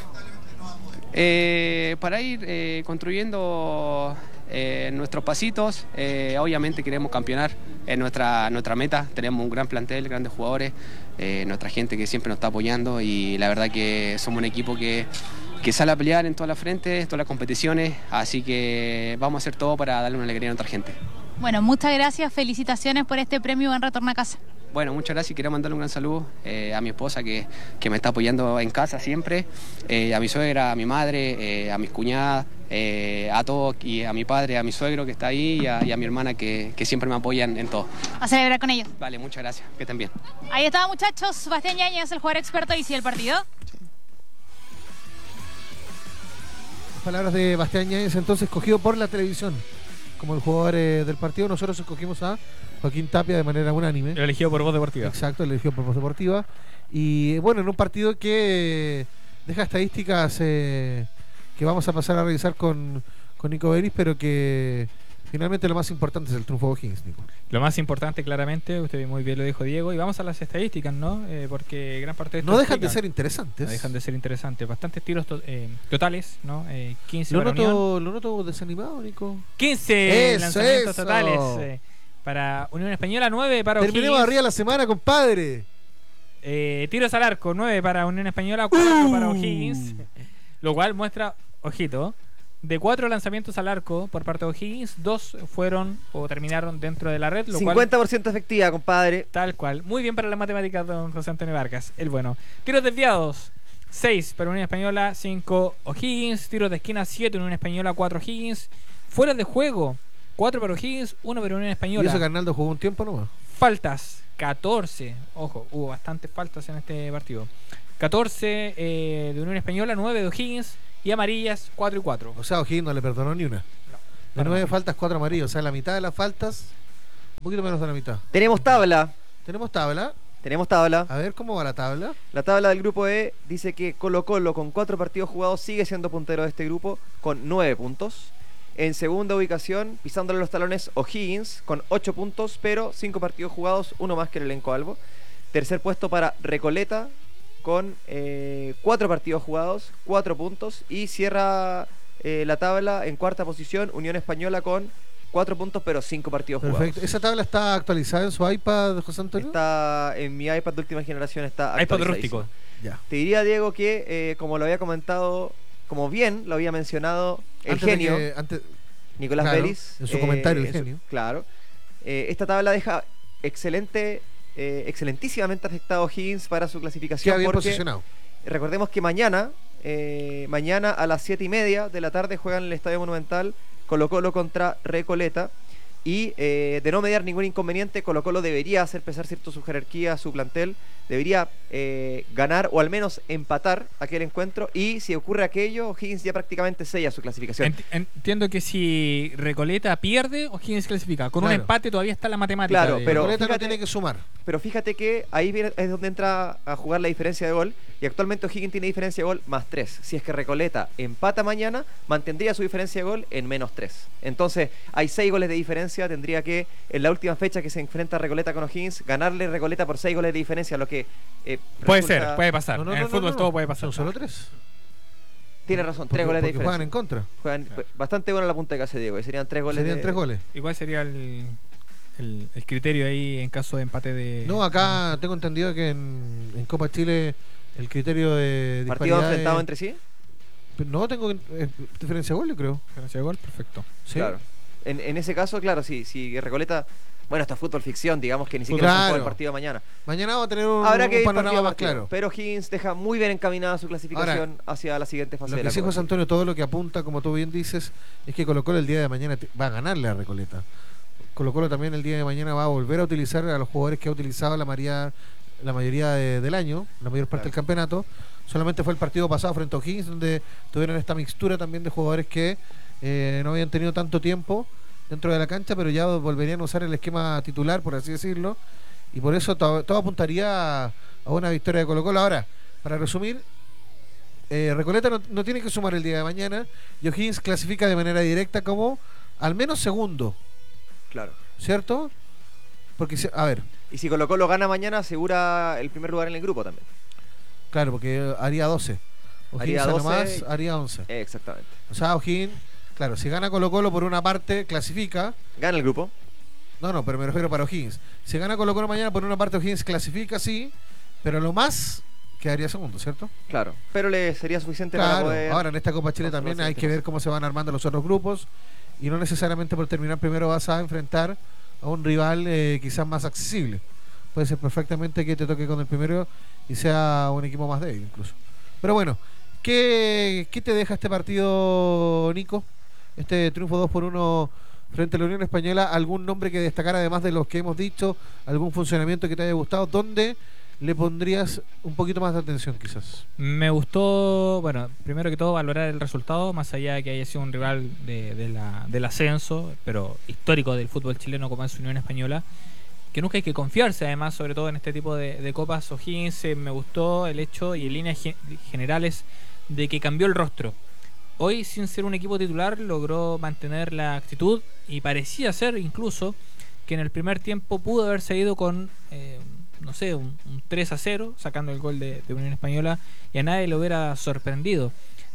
Speaker 6: Para ir construyendo nuestros pasitos, obviamente queremos campeonar, es nuestra meta, tenemos un gran plantel, grandes jugadores, nuestra gente que siempre nos está apoyando y la verdad que somos un equipo que sale a pelear en todas las frentes, todas las competiciones, así que vamos a hacer todo para darle una alegría a nuestra gente.
Speaker 5: Bueno, muchas gracias, felicitaciones por este premio, buen retorno a casa.
Speaker 6: Bueno, muchas gracias y quiero mandarle un gran saludo a mi esposa que me está apoyando en casa siempre, a mi suegra, a mi madre, a mis cuñadas, a todos, y a mi padre, a mi suegro que está ahí y a mi hermana que siempre me apoyan en todo.
Speaker 5: A celebrar con ellos.
Speaker 6: Vale, muchas gracias, que estén bien.
Speaker 5: Ahí estaba, muchachos, Bastián Yáñez, el jugador experto, y si el partido.
Speaker 3: Las palabras de Bastián Yáñez, entonces escogido por la televisión como el jugador del partido. Nosotros escogimos a Joaquín Tapia de manera unánime.
Speaker 4: El elegido por Voz Deportiva.
Speaker 3: Exacto, el elegido por Voz Deportiva. Y bueno, en un partido que deja estadísticas que vamos a pasar a revisar con Nico Beris, pero que finalmente lo más importante es el triunfo de O'Higgins, Nico.
Speaker 4: Lo más importante, claramente, usted muy bien lo dijo, Diego, y vamos a las estadísticas, ¿no? Porque gran parte de esto
Speaker 3: no dejan de ser interesantes.
Speaker 4: No dejan de ser interesantes. Bastantes tiros totales, ¿no? 15
Speaker 3: lo
Speaker 4: para Unión.
Speaker 3: Lo noto desanimado, Nico.
Speaker 4: 15
Speaker 3: Eso,
Speaker 4: lanzamientos
Speaker 3: eso.
Speaker 4: totales para Unión Española, 9 para O'Higgins.
Speaker 3: Terminemos arriba la semana, compadre.
Speaker 4: Tiros al arco, 9 para Unión Española, 4 para O'Higgins. Lo cual muestra, ojito, de 4 lanzamientos al arco por parte de O'Higgins, 2 fueron o terminaron dentro de la red. Lo
Speaker 2: 50%
Speaker 4: cual,
Speaker 2: efectiva, compadre.
Speaker 4: tal cual. Muy bien para las matemáticas, don José Antonio Vargas. El bueno. Tiros desviados. 6 para Unión Española, 5 O'Higgins. Tiros de esquina, 7 Unión Española, 4 O'Higgins. Fuera de juego, 4 para O'Higgins, 1 para Unión
Speaker 3: Y
Speaker 4: Española.
Speaker 3: eso que Arnaldo jugó un tiempo nomás.
Speaker 4: Faltas, 14. Ojo, hubo bastantes faltas en este partido. 14 de Unión Española, 9 de O'Higgins. Y amarillas, 4 y 4.
Speaker 3: O sea, O'Higgins no le perdonó ni una. De 9 faltas, 4 amarillos. O sea, la mitad de las faltas, un poquito menos de la mitad.
Speaker 2: Tenemos tabla.
Speaker 3: Tenemos tabla.
Speaker 2: Tenemos tabla.
Speaker 3: A ver cómo va la tabla.
Speaker 2: La tabla del grupo E dice que Colo-Colo con 4 partidos jugados sigue siendo puntero de este grupo con 9 puntos. En segunda ubicación, pisándole los talones, O'Higgins con 8 puntos, pero 5 partidos jugados, uno más que el elenco Albo. Tercer puesto para Recoleta con 4 partidos jugados, 4 puntos. Y cierra la tabla en cuarta posición, Unión Española con 4 puntos, pero 5 partidos
Speaker 3: Perfecto.
Speaker 2: jugados.
Speaker 3: ¿Esa tabla está actualizada en su iPad, José Antonio?
Speaker 2: Está en mi iPad de última generación, está
Speaker 4: iPad
Speaker 2: actualizadísimo.
Speaker 4: rústico.
Speaker 3: Ya.
Speaker 2: Te diría, Diego, que como lo había comentado, como bien lo había mencionado el
Speaker 3: Antes de
Speaker 2: genio
Speaker 3: que- antes-
Speaker 2: Nicolás
Speaker 3: claro,
Speaker 2: Vélez.
Speaker 3: en su comentario, el
Speaker 2: en su-
Speaker 3: genio.
Speaker 2: Claro. Esta tabla deja excelentísimamente afectado a O'Higgins para su clasificación.
Speaker 3: queda bien
Speaker 2: porque
Speaker 3: posicionado.
Speaker 2: recordemos que mañana a las 7:30 de la tarde juegan en el Estadio Monumental Colo-Colo contra Recoleta. Y de no mediar ningún inconveniente, Colo-Colo debería hacer pesar cierto su jerarquía, su plantel, debería ganar o al menos empatar aquel encuentro. Y si ocurre aquello, O'Higgins ya prácticamente sella su clasificación.
Speaker 4: Entiendo que si Recoleta pierde, O'Higgins clasifica. Con un
Speaker 3: Claro.
Speaker 4: empate todavía está la matemática.
Speaker 2: Claro, pero
Speaker 3: Recoleta no
Speaker 2: fíjate-
Speaker 3: tiene que sumar.
Speaker 2: Pero fíjate que ahí es donde entra a jugar la diferencia de gol. Y actualmente O'Higgins tiene diferencia de gol +3. Si es que Recoleta empata mañana, mantendría su diferencia de gol en -3. Entonces, hay 6 goles de diferencia. Tendría que, en la última fecha que se enfrenta Recoleta con O'Higgins, ganarle Recoleta por 6 goles de diferencia, lo que
Speaker 4: Puede
Speaker 2: resulta-
Speaker 4: ser, puede pasar.
Speaker 3: No, no,
Speaker 4: en el
Speaker 3: no,
Speaker 4: fútbol
Speaker 3: no,
Speaker 4: todo
Speaker 3: no.
Speaker 4: puede pasar.
Speaker 3: Son solo 3.
Speaker 2: Tiene razón, 3 goles de
Speaker 3: Porque juegan
Speaker 2: diferencia.
Speaker 3: en contra.
Speaker 2: Juegan bastante bueno la punta de casa, Diego. Y serían 3 goles.
Speaker 3: Serían 3 goles.
Speaker 4: ¿Y cuál sería el criterio ahí en caso de empate de...?
Speaker 3: No, acá tengo entendido que en Copa Chile el criterio de
Speaker 2: ¿Partidos
Speaker 3: disparidad
Speaker 2: enfrentados
Speaker 3: es-
Speaker 2: entre sí?
Speaker 3: No, tengo diferencia de gol, yo creo.
Speaker 4: Diferencia de gol, perfecto.
Speaker 3: Sí.
Speaker 2: Claro. En ese caso, claro, si Recoleta. Bueno, esto es fútbol ficción, digamos que ni siquiera
Speaker 3: Claro.
Speaker 2: se juega el partido mañana.
Speaker 3: Mañana va a tener un,
Speaker 2: Habrá que
Speaker 3: un
Speaker 2: ir
Speaker 3: panorama
Speaker 2: partido a
Speaker 3: más
Speaker 2: partido.
Speaker 3: claro.
Speaker 2: Pero Higgins deja muy bien encaminada su clasificación hacia la siguiente fase
Speaker 3: Lo
Speaker 2: de
Speaker 3: que
Speaker 2: la
Speaker 3: sí,
Speaker 2: Copa
Speaker 3: José
Speaker 2: Chile.
Speaker 3: Antonio, todo lo que apunta, como tú bien dices, es que Colo-Colo el día de mañana va a ganarle a Recoleta. Colo-Colo también el día de mañana va a volver a utilizar a los jugadores que ha utilizado la mayoría del año, la mayor parte del campeonato. Solamente fue el partido pasado frente a O'Higgins donde tuvieron esta mixtura también de jugadores que no habían tenido tanto tiempo dentro de la cancha, pero ya volverían a usar el esquema titular, por así decirlo, y por eso todo apuntaría a una victoria de Colo-Colo. Ahora, para resumir, Recoleta no tiene que sumar el día de mañana y O'Higgins clasifica de manera directa como al menos segundo,
Speaker 2: Claro.
Speaker 3: ¿cierto? Porque, a ver,
Speaker 2: Y si Colo-Colo gana mañana, asegura el primer lugar en el grupo también.
Speaker 3: claro, porque haría 12.
Speaker 2: Haría
Speaker 3: O'Higgins a lo
Speaker 2: 12
Speaker 3: más haría 11.
Speaker 2: Exactamente.
Speaker 3: O sea, O'Higgins, claro, si gana Colo-Colo por una parte, clasifica.
Speaker 2: Gana el grupo.
Speaker 3: No, pero me refiero para O'Higgins. Si gana Colo-Colo mañana por una parte, O'Higgins clasifica, sí, pero lo más quedaría segundo, ¿cierto?
Speaker 2: Claro. Pero le sería suficiente para
Speaker 3: Claro,
Speaker 2: poder.
Speaker 3: ahora en esta Copa Chile
Speaker 2: pasar a la
Speaker 3: también hay
Speaker 2: siguiente
Speaker 3: que ver
Speaker 2: fase.
Speaker 3: cómo se van armando los otros grupos y no necesariamente por terminar primero vas a enfrentar a un rival quizás más accesible. Puede ser perfectamente que te toque con el primero y sea un equipo más débil incluso. Pero bueno, ¿qué te deja este partido, Nico? Este triunfo 2-1 frente a la Unión Española. ¿Algún nombre que destacar además de los que hemos dicho? ¿Algún funcionamiento que te haya gustado? ¿Dónde le pondrías un poquito más de atención quizás?
Speaker 4: Me gustó, bueno, primero que todo valorar el resultado, más allá de que haya sido un rival del ascenso, pero histórico del fútbol chileno como es Unión Española, que nunca hay que confiarse, además, sobre todo en este tipo de copas. O'Higgins, me gustó el hecho y en líneas generales de que cambió el rostro. Hoy, sin ser un equipo titular, logró mantener la actitud y parecía ser incluso que en el primer tiempo pudo haberse ido con no sé, un 3-0, sacando el gol de Unión Española, y a nadie le hubiera sorprendido.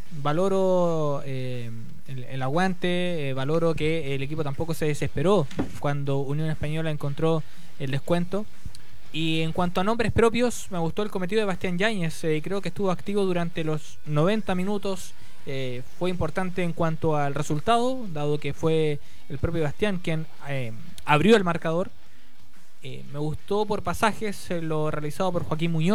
Speaker 4: Valoro el aguante, valoro que el equipo tampoco se desesperó cuando Unión Española encontró el descuento. Y en cuanto a nombres propios, me gustó el cometido de Bastián Yáñez. Creo que estuvo activo durante los 90 minutos. Fue importante en cuanto al resultado, dado que fue el propio Bastián quien abrió el marcador. Me gustó por pasajes lo realizado por Joaquín Muñoz,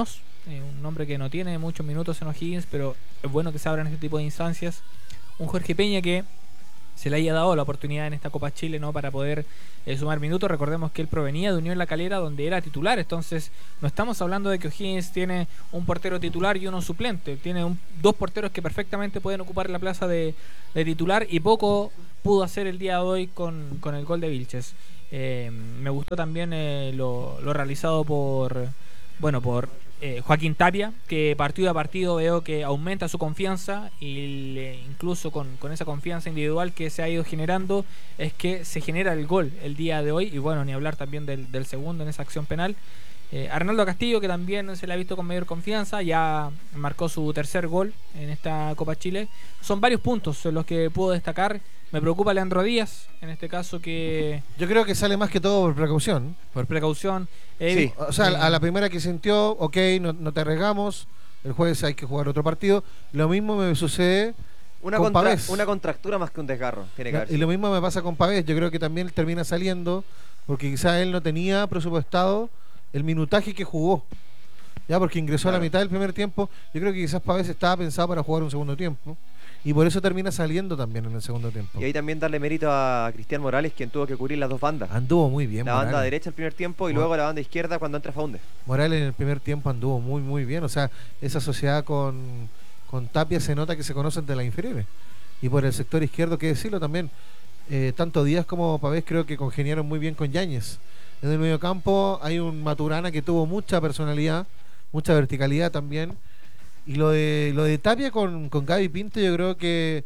Speaker 4: un hombre que no tiene muchos minutos en O'Higgins, pero es bueno que se abran este tipo de instancias. Un Jorge Peña que se le haya dado la oportunidad en esta Copa Chile, ¿no?, para poder sumar minutos. Recordemos que él provenía de Unión La Calera, donde era titular, entonces no estamos hablando de que O'Higgins tiene un portero titular y uno suplente, tiene dos porteros que perfectamente pueden ocupar la plaza de titular, y poco pudo hacer el día de hoy con el gol de Vilches. Me gustó también lo realizado por Joaquín Tapia, que partido a partido veo que aumenta su confianza, y incluso con esa confianza individual que se ha ido generando es que se genera el gol el día de hoy, y bueno, ni hablar también del segundo en esa acción penal. Arnaldo Castillo, que también se le ha visto con mayor confianza, ya marcó su tercer gol en esta Copa Chile. Son varios puntos los que puedo destacar. Me preocupa Leandro Díaz, en este caso, que...
Speaker 3: Yo creo que sale más que todo por precaución.
Speaker 4: Por precaución.
Speaker 2: Sí.
Speaker 3: O sea, a la primera que sintió, ok, no te arriesgamos, el jueves hay que jugar otro partido. Lo mismo me sucede con Pavés.
Speaker 2: Una contractura más que un desgarro. Tiene que haber
Speaker 3: Y lo mismo me pasa con Pavés. Yo creo que también termina saliendo porque quizás él no tenía presupuestado el minutaje que jugó. Ya, porque ingresó a la mitad del primer tiempo. Yo creo que quizás Pavés estaba pensado para jugar un segundo tiempo, y por eso termina saliendo también en el segundo tiempo.
Speaker 2: Y ahí también darle mérito a Cristian Morales, quien tuvo que cubrir las dos bandas.
Speaker 3: Anduvo muy bien
Speaker 2: La
Speaker 3: Morales.
Speaker 2: banda derecha el primer tiempo y luego la banda izquierda cuando entra Faunde.
Speaker 3: Morales en el primer tiempo anduvo muy bien. O sea, esa sociedad con Tapia se nota que se conocen de las inferiores. Y por el sector izquierdo, qué decirlo también, tanto Díaz como Pavés creo que congeniaron muy bien con Yáñez. En el medio campo hay un Maturana que tuvo mucha personalidad, mucha verticalidad también. Y lo de Tapia con Gaby Pinto, yo creo que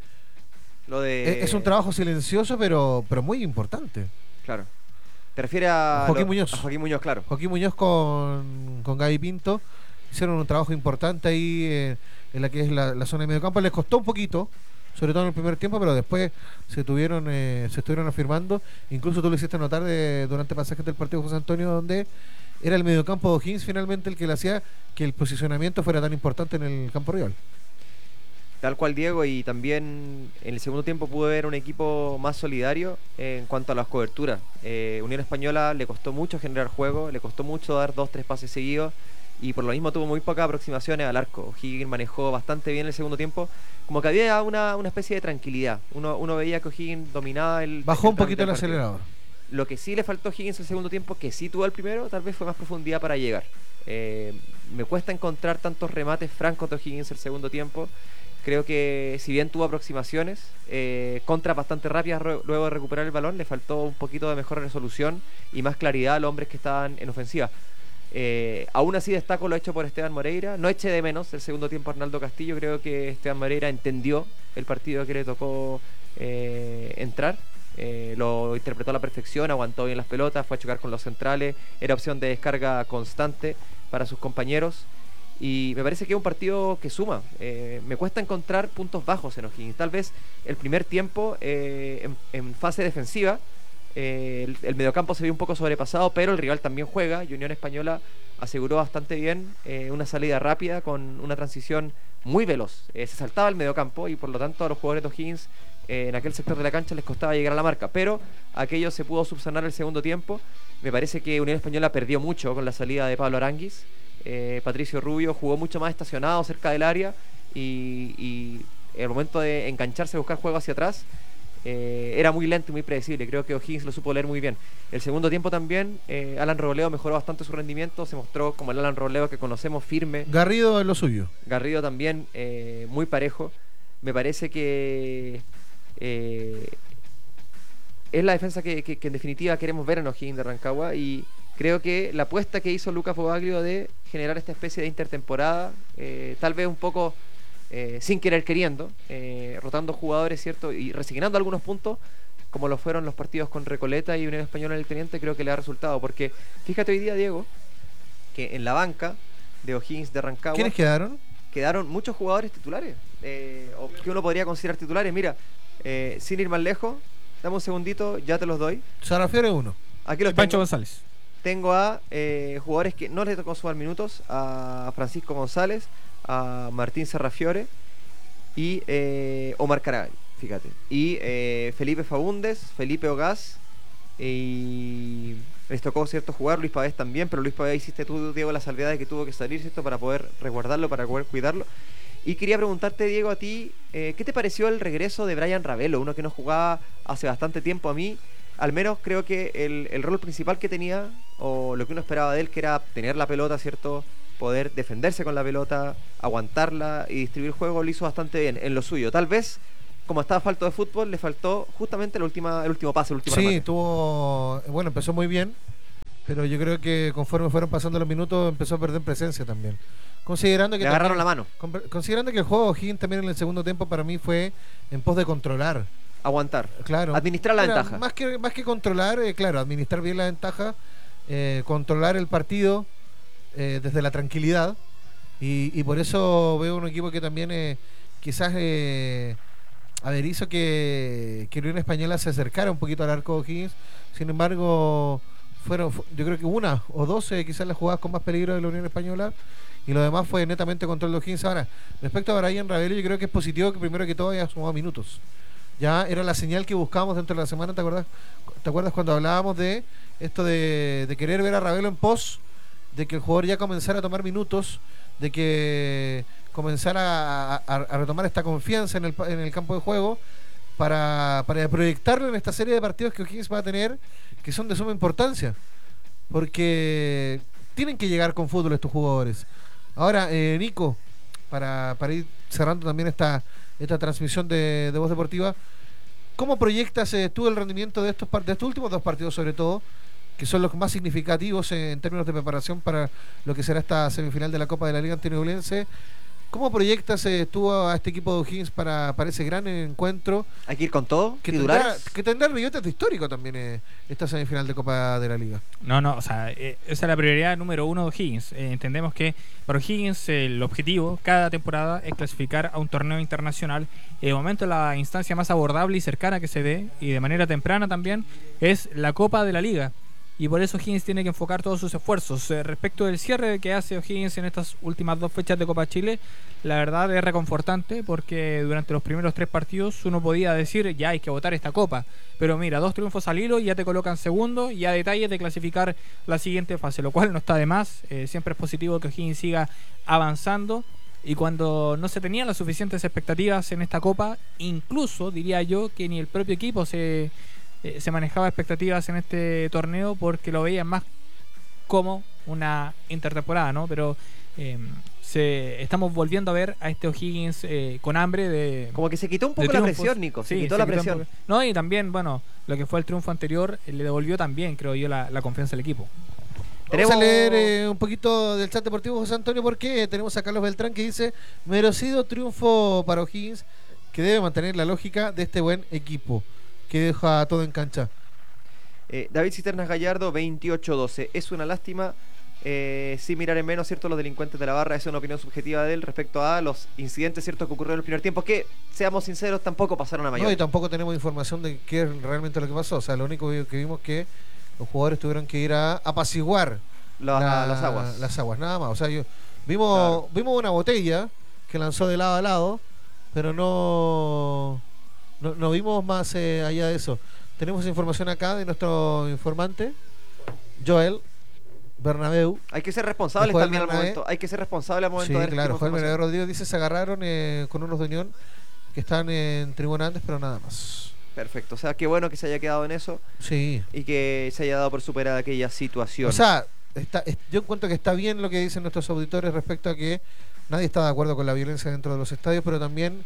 Speaker 3: es un trabajo silencioso, pero muy importante.
Speaker 2: Claro. ¿Te refieres a
Speaker 3: Joaquín Muñoz?
Speaker 2: A Joaquín Muñoz, claro.
Speaker 3: Joaquín Muñoz con Gaby Pinto hicieron un trabajo importante ahí en la que es la zona de medio campo. Les costó un poquito, sobre todo en el primer tiempo, pero después se estuvieron afirmando. Incluso tú lo hiciste notar durante pasajes del partido José Antonio, donde era el mediocampo de O'Higgins finalmente el que le hacía que el posicionamiento fuera tan importante en el campo rival.
Speaker 2: Tal cual, Diego, y también en el segundo tiempo pude ver un equipo más solidario en cuanto a las coberturas. Unión Española le costó mucho generar juego, le costó mucho dar 2-3 pases seguidos, y por lo mismo tuvo muy pocas aproximaciones al arco. O'Higgins manejó bastante bien el segundo tiempo, como que había una especie de tranquilidad. Uno veía que O'Higgins dominaba
Speaker 3: Bajó un poquito el acelerador.
Speaker 2: Lo que sí le faltó a Higgins el segundo tiempo, que sí tuvo el primero, tal vez fue más profundidad para llegar. Me cuesta encontrar tantos remates francos de Higgins el segundo tiempo. Creo que si bien tuvo aproximaciones, contras bastante rápidas luego de recuperar el balón, le faltó un poquito de mejor resolución y más claridad a los hombres que estaban en ofensiva. Aún así destaco lo hecho por Esteban Moreira. No eché de menos el segundo tiempo a Arnaldo Castillo. Creo que Esteban Moreira entendió el partido que le tocó entrar. Lo interpretó a la perfección, aguantó bien las pelotas, fue a chocar con los centrales, era opción de descarga constante para sus compañeros, y me parece que es un partido que suma. Me cuesta encontrar puntos bajos en O'Higgins. Tal vez el primer tiempo en fase defensiva el mediocampo se vio un poco sobrepasado, pero el rival también juega, y Unión Española aseguró bastante bien una salida rápida con una transición muy veloz. Se saltaba el mediocampo y por lo tanto a los jugadores de O'Higgins en aquel sector de la cancha les costaba llegar a la marca, pero aquello se pudo subsanar el segundo tiempo. Me parece que Unión Española perdió mucho con la salida de Pablo Aranguis. Patricio Rubio jugó mucho más estacionado cerca del área, y el momento de engancharse, buscar juego hacia atrás, era muy lento y muy predecible. Creo que O'Higgins lo supo leer muy bien. El segundo tiempo también Alan Robledo mejoró bastante su rendimiento, se mostró como el Alan Robledo que conocemos, firme.
Speaker 3: Garrido es lo suyo.
Speaker 2: Garrido también muy parejo. Me parece que es la defensa que en definitiva queremos ver en O'Higgins de Rancagua, y creo que la apuesta que hizo Lucas Bobaglio de generar esta especie de intertemporada, tal vez un poco sin querer queriendo, rotando jugadores, ¿cierto? Y resignando algunos puntos, como lo fueron los partidos con Recoleta y Unión Española en el Teniente, creo que le ha resultado. Porque fíjate hoy día, Diego, que en la banca de O'Higgins de Rancagua...
Speaker 3: ¿Quiénes quedaron?
Speaker 2: Quedaron muchos jugadores titulares, o que uno podría considerar titulares. Mira, sin ir más lejos, dame un segundito, ya te los doy.
Speaker 3: Sarrafiore uno.
Speaker 2: Aquí los
Speaker 4: Pancho
Speaker 2: tengo.
Speaker 4: González.
Speaker 2: Tengo a jugadores que no les tocó sumar minutos: a Francisco González, a Martín Sarrafiore y Omar Caray, fíjate. Y Felipe Faúndez, Felipe Ogaz y les tocó, ¿cierto?, jugar, Luis Pavés también, pero Luis Pavés hiciste tú, Diego, la salvedad de que tuvo que salir, ¿cierto?, para poder resguardarlo, para poder cuidarlo. Y quería preguntarte, Diego, a ti, ¿qué te pareció el regreso de Brian Ravelo? Uno que no jugaba hace bastante tiempo. A mí, al menos creo que el rol principal que tenía, o lo que uno esperaba de él, que era tener la pelota, ¿cierto?, poder defenderse con la pelota, aguantarla y distribuir juego, lo hizo bastante bien en lo suyo. Tal vez, como estaba falto de fútbol, le faltó justamente el último pase, el último remate.
Speaker 3: Bueno, empezó muy bien, pero yo creo que conforme fueron pasando los minutos empezó a perder presencia también. Considerando que
Speaker 2: le agarraron la mano.
Speaker 3: Considerando que el juego de O'Higgins también en el segundo tiempo para mí fue en pos de controlar.
Speaker 2: Aguantar.
Speaker 3: Claro.
Speaker 2: Administrar la ventaja.
Speaker 3: Más que controlar, claro, administrar bien la ventaja, controlar el partido desde la tranquilidad. Y por eso veo un equipo que también quizás hizo que Unión Española se acercara un poquito al arco de O'Higgins. Sin embargo, yo creo que una o dos quizás las jugadas con más peligro de la Unión Española, y lo demás fue netamente control de O'Higgins. Ahora, respecto a Brian Ravelo, yo creo que es positivo que primero que todo haya sumado minutos. Ya era la señal que buscábamos dentro de la semana. ¿Te acuerdas cuando hablábamos de esto de querer ver a Ravelo en pos, de que el jugador ya comenzara a tomar minutos, de que comenzara a retomar esta confianza en el campo de juego para proyectarlo en esta serie de partidos que O'Higgins va a tener, que son de suma importancia, porque tienen que llegar con fútbol estos jugadores. Ahora, Nico, para ir cerrando también esta transmisión de Voz Deportiva, ¿cómo proyectas tú el rendimiento de estos últimos dos partidos, sobre todo, que son los más significativos en términos de preparación para lo que será esta semifinal de la Copa de la Liga Antiñublense? ¿Cómo proyectas tú a este equipo de O'Higgins para ese gran encuentro?
Speaker 2: Hay que ir con todo,
Speaker 3: que
Speaker 2: titulares.
Speaker 3: tendrá ribetes de histórico también esta semifinal de Copa de la Liga.
Speaker 4: No, o sea, esa es la prioridad número uno de O'Higgins. Entendemos que para O'Higgins el objetivo cada temporada es clasificar a un torneo internacional. De momento la instancia más abordable y cercana que se dé, y de manera temprana también, es la Copa de la Liga. Y por eso O'Higgins tiene que enfocar todos sus esfuerzos. Respecto del cierre que hace O'Higgins en estas últimas dos fechas de Copa Chile, la verdad es reconfortante, porque durante los primeros 3 partidos uno podía decir ya hay que votar esta Copa, pero mira, 2 triunfos al hilo y ya te colocan segundo y a detalles de clasificar la siguiente fase, lo cual no está de más. Siempre es positivo que O'Higgins siga avanzando, y cuando no se tenían las suficientes expectativas en esta Copa, incluso diría yo que ni el propio equipo se manejaba expectativas en este torneo, porque lo veían más como una intertemporada, ¿no? Pero estamos volviendo a ver a este O'Higgins con hambre de...
Speaker 2: Como que se quitó un poco la presión, Nico. Se quitó la presión.
Speaker 4: No, y también, bueno, lo que fue el triunfo anterior le devolvió también, creo yo, la confianza al equipo.
Speaker 3: Vamos a leer un poquito del chat deportivo, José Antonio, porque tenemos a Carlos Beltrán que dice: merecido triunfo para O'Higgins, que debe mantener la lógica de este buen equipo que deja todo en cancha.
Speaker 2: David Cisternas Gallardo, 28-12. Es una lástima, sin mirar en menos, ¿cierto?, los delincuentes de la barra. Es una opinión subjetiva de él respecto a los incidentes, ¿cierto?, que ocurrieron en el primer tiempo, que, seamos sinceros, tampoco pasaron a mayor.
Speaker 3: No, y tampoco tenemos información de qué es realmente lo que pasó. O sea, lo único que vimos es que los jugadores tuvieron que ir a apaciguar
Speaker 2: las aguas.
Speaker 3: Las aguas, nada más. O sea, vimos una botella que lanzó de lado a lado, pero no vimos más allá de eso. Tenemos información acá de nuestro informante, Joel Bernabeu.
Speaker 2: Hay que ser responsables también al momento. Hay que ser responsable al momento.
Speaker 3: Sí, claro. Joel Bernabeu Rodríguez dice: se agarraron con unos de Unión que están en tribuna antes, pero nada más.
Speaker 2: Perfecto. O sea, qué bueno que se haya quedado en eso.
Speaker 3: Sí.
Speaker 2: Y que se haya dado por superada aquella situación.
Speaker 3: O sea, yo encuentro que está bien lo que dicen nuestros auditores respecto a que nadie está de acuerdo con la violencia dentro de los estadios, pero también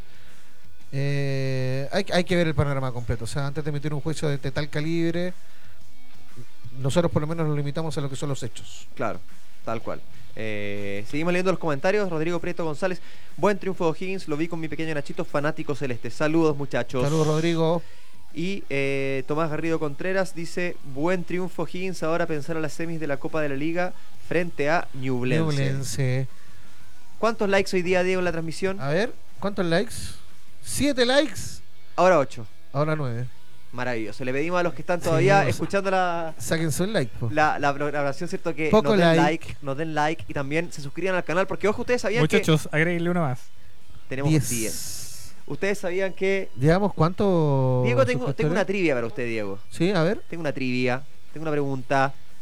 Speaker 3: hay que ver el panorama completo. O sea, antes de emitir un juicio de tal calibre, nosotros por lo menos nos limitamos a lo que son los hechos.
Speaker 2: Claro, tal cual. Seguimos leyendo los comentarios. Rodrigo Prieto González: buen triunfo de O'Higgins, lo vi con mi pequeño Nachito, fanático celeste. Saludos, muchachos.
Speaker 3: Saludos, Rodrigo.
Speaker 2: Y Tomás Garrido Contreras dice: buen triunfo O'Higgins, ahora pensar a las semis de la Copa de la Liga frente a Ñublense. ¿Cuántos likes hoy día, Diego, en la transmisión?
Speaker 3: A ver, ¿cuántos likes? 7 likes.
Speaker 2: Ahora 8.
Speaker 3: Ahora 9.
Speaker 2: Maravilloso. Le pedimos a los que están todavía escuchando
Speaker 3: sáquense un like,
Speaker 2: la programación, ¿cierto?, que nos den like y también se suscriban al canal, porque ojo, ustedes sabían
Speaker 4: muchachos, agréguenle uno más.
Speaker 2: Tenemos 10. Ustedes sabían que...
Speaker 3: Digamos, ¿cuánto?
Speaker 2: Diego, tengo una trivia para usted, Diego.
Speaker 3: Sí, a ver.
Speaker 2: Tengo una trivia, tengo una pregunta.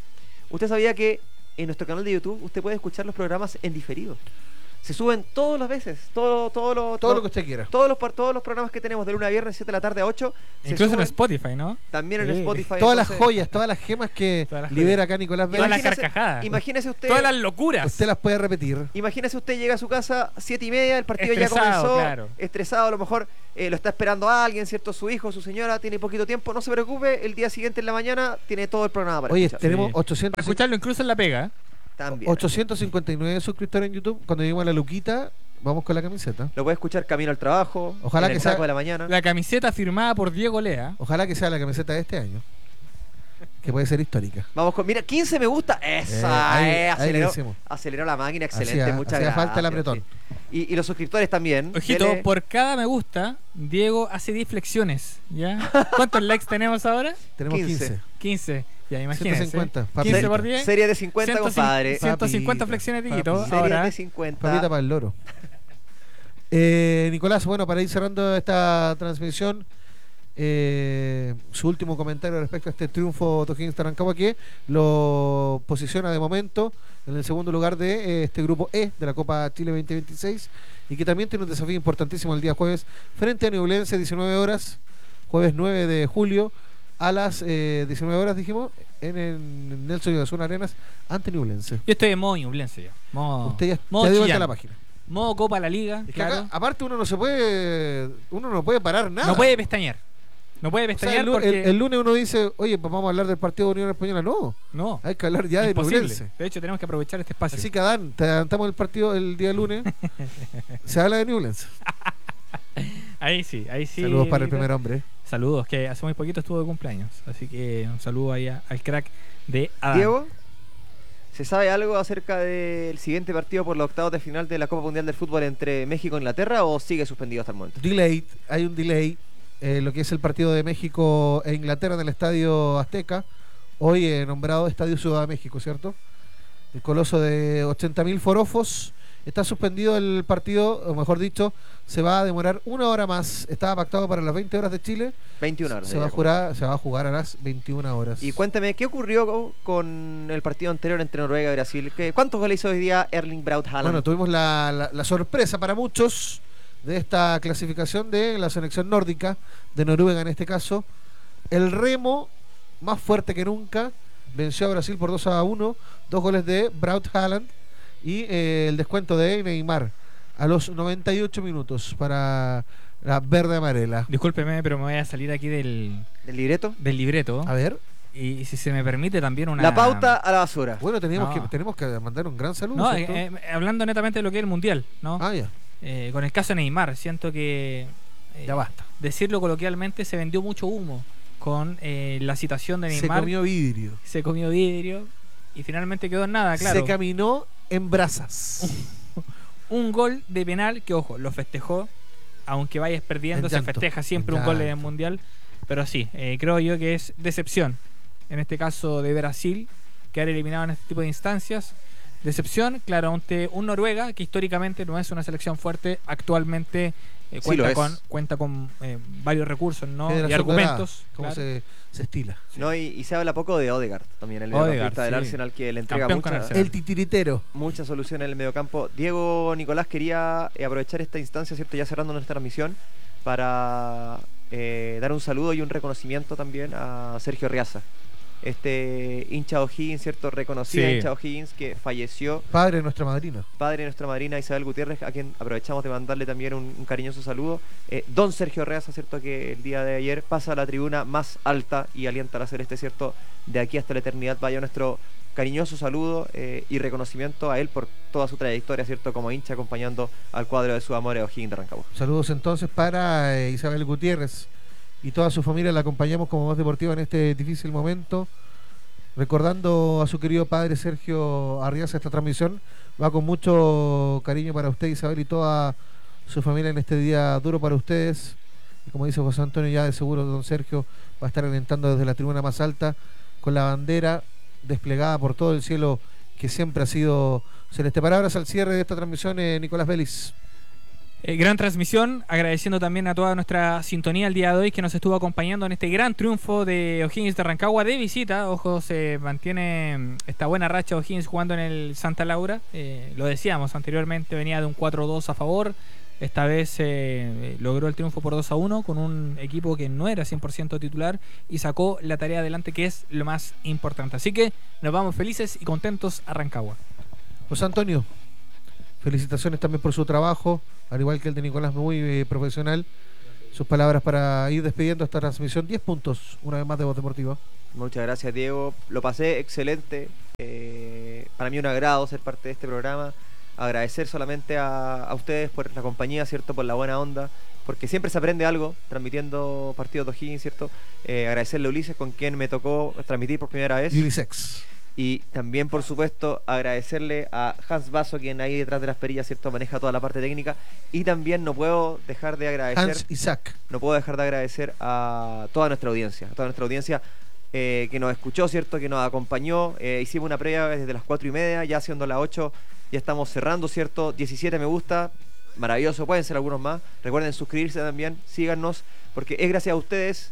Speaker 2: Usted sabía que en nuestro canal de YouTube usted puede escuchar los programas en diferido. Se suben todas las veces, todo
Speaker 3: Todo lo que usted quiera.
Speaker 2: todos los programas que tenemos de lunes a viernes, 7 de la tarde a 8. se
Speaker 4: Incluso en
Speaker 2: suben
Speaker 4: Spotify, ¿no?
Speaker 2: también en
Speaker 4: Sí.
Speaker 2: Spotify.
Speaker 3: Todas las
Speaker 2: entonces,
Speaker 3: joyas, todas las gemas que
Speaker 4: Todas las
Speaker 3: libera acá Nicolás
Speaker 4: Todas las
Speaker 3: Vélez,
Speaker 4: carcajadas.
Speaker 2: Imagínese usted.
Speaker 4: Todas las locuras.
Speaker 3: usted las puede repetir.
Speaker 2: Imagínese usted llega a su casa 7:30, el partido ya
Speaker 4: Estresado,
Speaker 2: comenzó,
Speaker 4: claro.
Speaker 2: estresado, a lo mejor lo está esperando a alguien, ¿cierto? Su hijo, su señora, tiene poquito tiempo, no se preocupe, el día siguiente en la mañana tiene todo el programa para
Speaker 3: Oye,
Speaker 2: escuchar.
Speaker 3: tenemos
Speaker 4: Sí.
Speaker 3: 800,
Speaker 4: Para escucharlo incluso en la pega.
Speaker 2: También.
Speaker 3: 859 suscriptores en YouTube. Cuando lleguemos a la luquita, vamos con la camiseta.
Speaker 2: Lo puede escuchar camino al trabajo,
Speaker 3: Ojalá
Speaker 2: en
Speaker 3: que
Speaker 2: el
Speaker 3: sea-
Speaker 2: saco de la mañana.
Speaker 4: La camiseta firmada por Diego Lea.
Speaker 3: Ojalá que sea la camiseta de este año, que puede ser histórica.
Speaker 2: Vamos con, mira, 15 me gusta, esa,
Speaker 3: ahí le
Speaker 2: aceleró,
Speaker 3: hicimos.
Speaker 2: aceleró la máquina, excelente,
Speaker 3: Hacía-
Speaker 2: muchas
Speaker 3: hacía
Speaker 2: gracias.
Speaker 3: falta el apretón.
Speaker 2: sí. Y los suscriptores también.
Speaker 4: Ojito,
Speaker 2: dele-
Speaker 4: por cada me gusta, Diego hace 10 flexiones. ¿Ya? ¿Cuántos likes tenemos ahora?
Speaker 3: Tenemos 15.
Speaker 4: 15. Ya, imagínense.
Speaker 3: 150.
Speaker 4: 15
Speaker 3: Papita.
Speaker 4: por 10.
Speaker 2: Serie de 50, compadre.
Speaker 4: 150
Speaker 3: Papita,
Speaker 4: flexiones, Dieguito.
Speaker 3: papita.
Speaker 2: Serie
Speaker 4: Ahora,
Speaker 2: de 50.
Speaker 3: Papita para el loro. Nicolás, bueno, para ir cerrando esta transmisión, su último comentario respecto a este triunfo de O'Higgins de Rancagua, que lo posiciona de momento en el segundo lugar de este grupo E de la Copa Chile 2026, y que también tiene un desafío importantísimo el día jueves frente a Ñublense, 19 horas, jueves 9 de julio a las 19 horas, dijimos, en el Nelson Ibaizuna Arenas ante Ñublense.
Speaker 4: yo estoy en modo Ñublense ya. Modo,
Speaker 3: Usted ya
Speaker 4: modo
Speaker 3: dio vuelta a
Speaker 4: Chillán.
Speaker 3: la página.
Speaker 4: Modo Copa la Liga.
Speaker 3: Es que
Speaker 4: Claro.
Speaker 3: acá, aparte uno no puede parar nada.
Speaker 4: No puede pestañear. No puede
Speaker 3: O sea,
Speaker 4: pestañear
Speaker 3: el,
Speaker 4: porque.
Speaker 3: el lunes uno dice, oye, pues vamos a hablar del partido de Unión Española. No,
Speaker 4: No.
Speaker 3: hay que hablar ya de
Speaker 4: Imposible.
Speaker 3: Ñublense.
Speaker 4: De hecho, tenemos que aprovechar este espacio.
Speaker 3: Así que Adán, te adelantamos el partido el día lunes. Se habla de Ñublense.
Speaker 4: Ahí sí, ahí sí.
Speaker 3: Saludos para el
Speaker 4: Dieguito.
Speaker 3: primer hombre.
Speaker 4: Saludos, que hace muy poquito estuvo de cumpleaños. Así que un saludo ahí al crack de Adán.
Speaker 2: Diego, ¿se sabe algo acerca del siguiente partido por los octavos de final de la Copa Mundial del Fútbol entre México e Inglaterra o sigue suspendido hasta el momento?
Speaker 3: Delay, hay un delay. Lo que es el partido de México e Inglaterra en el Estadio Azteca, hoy nombrado Estadio Ciudad de México, ¿cierto? El coloso de 80.000 forofos. Está suspendido el partido, o mejor dicho, se va a demorar una hora más. Estaba pactado para las 20 horas de Chile.
Speaker 2: 21 horas.
Speaker 3: Se va a jugar a las 21 horas.
Speaker 2: Y cuéntame, ¿qué ocurrió con el partido anterior entre Noruega y Brasil? ¿Cuántos goles hizo hoy día Erling Braut Haaland?
Speaker 3: Bueno, tuvimos la sorpresa para muchos de esta clasificación de la selección nórdica, de Noruega en este caso. El remo, más fuerte que nunca, venció a Brasil por 2-1, 2 goles de Braut Haaland y el descuento de Neymar a los 98 minutos para la verde amarela.
Speaker 4: Discúlpeme, pero me voy a salir aquí del
Speaker 2: ¿Del libreto?
Speaker 4: libreto.
Speaker 3: A ver,
Speaker 4: Y si se me permite también una...
Speaker 2: La pauta a la basura.
Speaker 3: bueno, tenemos
Speaker 4: No.
Speaker 3: que mandar un gran saludo.
Speaker 4: No,
Speaker 3: ¿cierto?
Speaker 4: hablando netamente de lo que es el Mundial, ¿no?
Speaker 3: Ah, ya,
Speaker 4: Con el caso de Neymar, siento que...
Speaker 3: ya basta.
Speaker 4: Decirlo coloquialmente, se vendió mucho humo con la citación de
Speaker 3: Se
Speaker 4: Neymar.
Speaker 3: comió vidrio.
Speaker 4: Se comió vidrio y finalmente quedó en nada, claro.
Speaker 3: Se caminó en brasas.
Speaker 4: Un gol de penal que, ojo, lo festejó. Aunque vayas perdiendo,
Speaker 3: En
Speaker 4: se
Speaker 3: llanto,
Speaker 4: festeja siempre
Speaker 3: en
Speaker 4: un gol en el
Speaker 3: llanto.
Speaker 4: Mundial. Pero sí, creo yo que es decepción. En este caso de Brasil, quedar eliminado en este tipo de instancias. Decepción, claro, ante un Noruega que históricamente no es una selección fuerte. Actualmente
Speaker 2: Sí lo es.
Speaker 4: cuenta con varios recursos, ¿no? Y
Speaker 3: Generación
Speaker 4: argumentos.
Speaker 3: dorada, ¿cómo
Speaker 4: claro.
Speaker 3: se estila?
Speaker 2: ¿No? Y se habla poco de Odegaard también, el
Speaker 4: Odegaard,
Speaker 2: mediocampista del
Speaker 4: sí.
Speaker 2: Arsenal, que le entrega
Speaker 4: Campeón con
Speaker 2: mucha,
Speaker 4: Arsenal.
Speaker 3: El titiritero.
Speaker 2: mucha solución en el mediocampo. Diego, Nicolás, quería aprovechar esta instancia, ¿cierto? Ya cerrando nuestra transmisión, para dar un saludo y un reconocimiento también a Sergio Riaza, este hincha O'Higgins, ¿cierto? Reconocida
Speaker 4: Sí.
Speaker 2: hincha O'Higgins que falleció,
Speaker 3: Padre de nuestra madrina.
Speaker 2: padre de nuestra madrina Isabel Gutiérrez, a quien aprovechamos de mandarle también un cariñoso saludo. Don Sergio Riaza, ¿cierto? Que el día de ayer pasa a la tribuna más alta y alienta a la celeste, ¿cierto? De aquí hasta la eternidad vaya nuestro cariñoso saludo y reconocimiento a él por toda su trayectoria, ¿cierto? Como hincha acompañando al cuadro de su amor a O'Higgins de Rancagua.
Speaker 3: Saludos entonces para Isabel Gutiérrez y toda su familia. La acompañamos como voz deportiva en este difícil momento. Recordando a su querido padre Sergio Arriaza, esta transmisión va con mucho cariño para usted, Isabel, y toda su familia en este día duro para ustedes. Y como dice José Antonio, ya de seguro don Sergio va a estar alentando desde la tribuna más alta con la bandera desplegada por todo el cielo que siempre ha sido celeste. Palabras al cierre de esta transmisión, Nicolás Vélez.
Speaker 4: Gran transmisión, agradeciendo también a toda nuestra sintonía el día de hoy que nos estuvo acompañando en este gran triunfo de O'Higgins de Rancagua de visita. Ojo, se mantiene esta buena racha O'Higgins jugando en el Santa Laura. Lo decíamos anteriormente, venía de un 4-2 a favor. Esta vez logró el triunfo por 2-1 con un equipo que no era 100% titular y sacó la tarea adelante, que es lo más importante. Así que nos vamos felices y contentos a Rancagua.
Speaker 3: José Antonio, felicitaciones también por su trabajo, al igual que el de Nicolás, muy profesional. Sus palabras para ir despidiendo esta transmisión. 10 puntos, una vez más, de Voz Deportiva.
Speaker 2: Muchas gracias, Diego. Lo pasé excelente. Para mí un agrado ser parte de este programa. Agradecer solamente a ustedes por la compañía, ¿cierto? Por la buena onda, porque siempre se aprende algo transmitiendo partidos de O'Higgins, ¿cierto? Agradecerle a Ulises, con quien me tocó transmitir por primera vez.
Speaker 3: Ulisex.
Speaker 2: Y también, por supuesto, agradecerle a Hans Basso, quien ahí detrás de las perillas, ¿cierto? Maneja toda la parte técnica. Y también no puedo dejar de agradecer...
Speaker 3: Hans Isaac.
Speaker 2: No puedo dejar de agradecer a toda nuestra audiencia, que nos escuchó, ¿cierto? Que nos acompañó. Hicimos una previa desde las 4:30, ya siendo las 8, ya estamos cerrando, ¿cierto? 17 me gusta, maravilloso, pueden ser algunos más. Recuerden suscribirse también, síganos, porque es gracias a ustedes,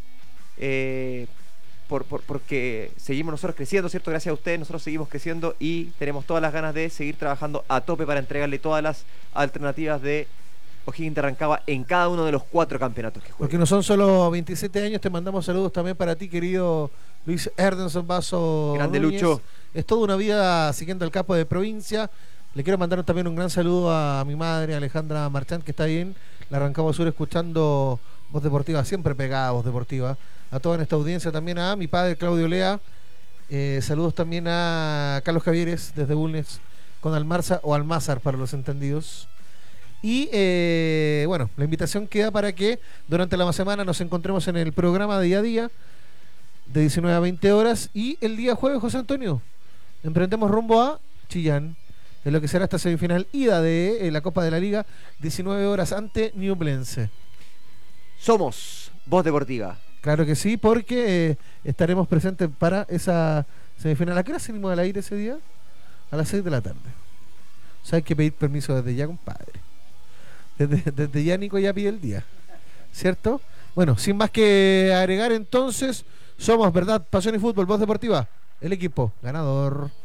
Speaker 2: porque seguimos nosotros creciendo, ¿cierto? Gracias a ustedes nosotros seguimos creciendo y tenemos todas las ganas de seguir trabajando a tope para entregarle todas las alternativas de O'Higgins de Rancagua en cada uno de los 4 campeonatos que juegan.
Speaker 3: Porque no son solo 27 años, te mandamos saludos también para ti, querido Luis Erdenson Basso.
Speaker 2: Grande
Speaker 3: Núñez.
Speaker 2: Lucho.
Speaker 3: Es toda una vida siguiendo el capo de provincia. Le quiero mandar también un gran saludo a mi madre, Alejandra Marchand, que está ahí en la Rancagua Sur escuchando Voz Deportiva, siempre pegada a Voz Deportiva. A toda nuestra audiencia, también a mi padre Claudio Lea. Saludos también a Carlos Javieres desde Bulnes, con Almarza o Almázar para los entendidos. Y bueno, la invitación queda para que durante la semana nos encontremos en el programa Día a Día de 19 a 20 horas. Y el día jueves, José Antonio, emprendemos rumbo a Chillán, en lo que será esta semifinal ida de la Copa de la Liga, 19 horas ante Ñublense.
Speaker 2: Somos Voz Deportiva.
Speaker 3: Claro que sí, porque estaremos presentes para esa semifinal. ¿A qué hora salimos al aire ese día? A las 6 de la tarde. O sea, hay que pedir permiso desde ya, compadre. Desde ya Nico ya pide el día, ¿cierto? Bueno, sin más que agregar, entonces, somos, ¿verdad? Pasión y Fútbol, Voz Deportiva, el equipo ganador.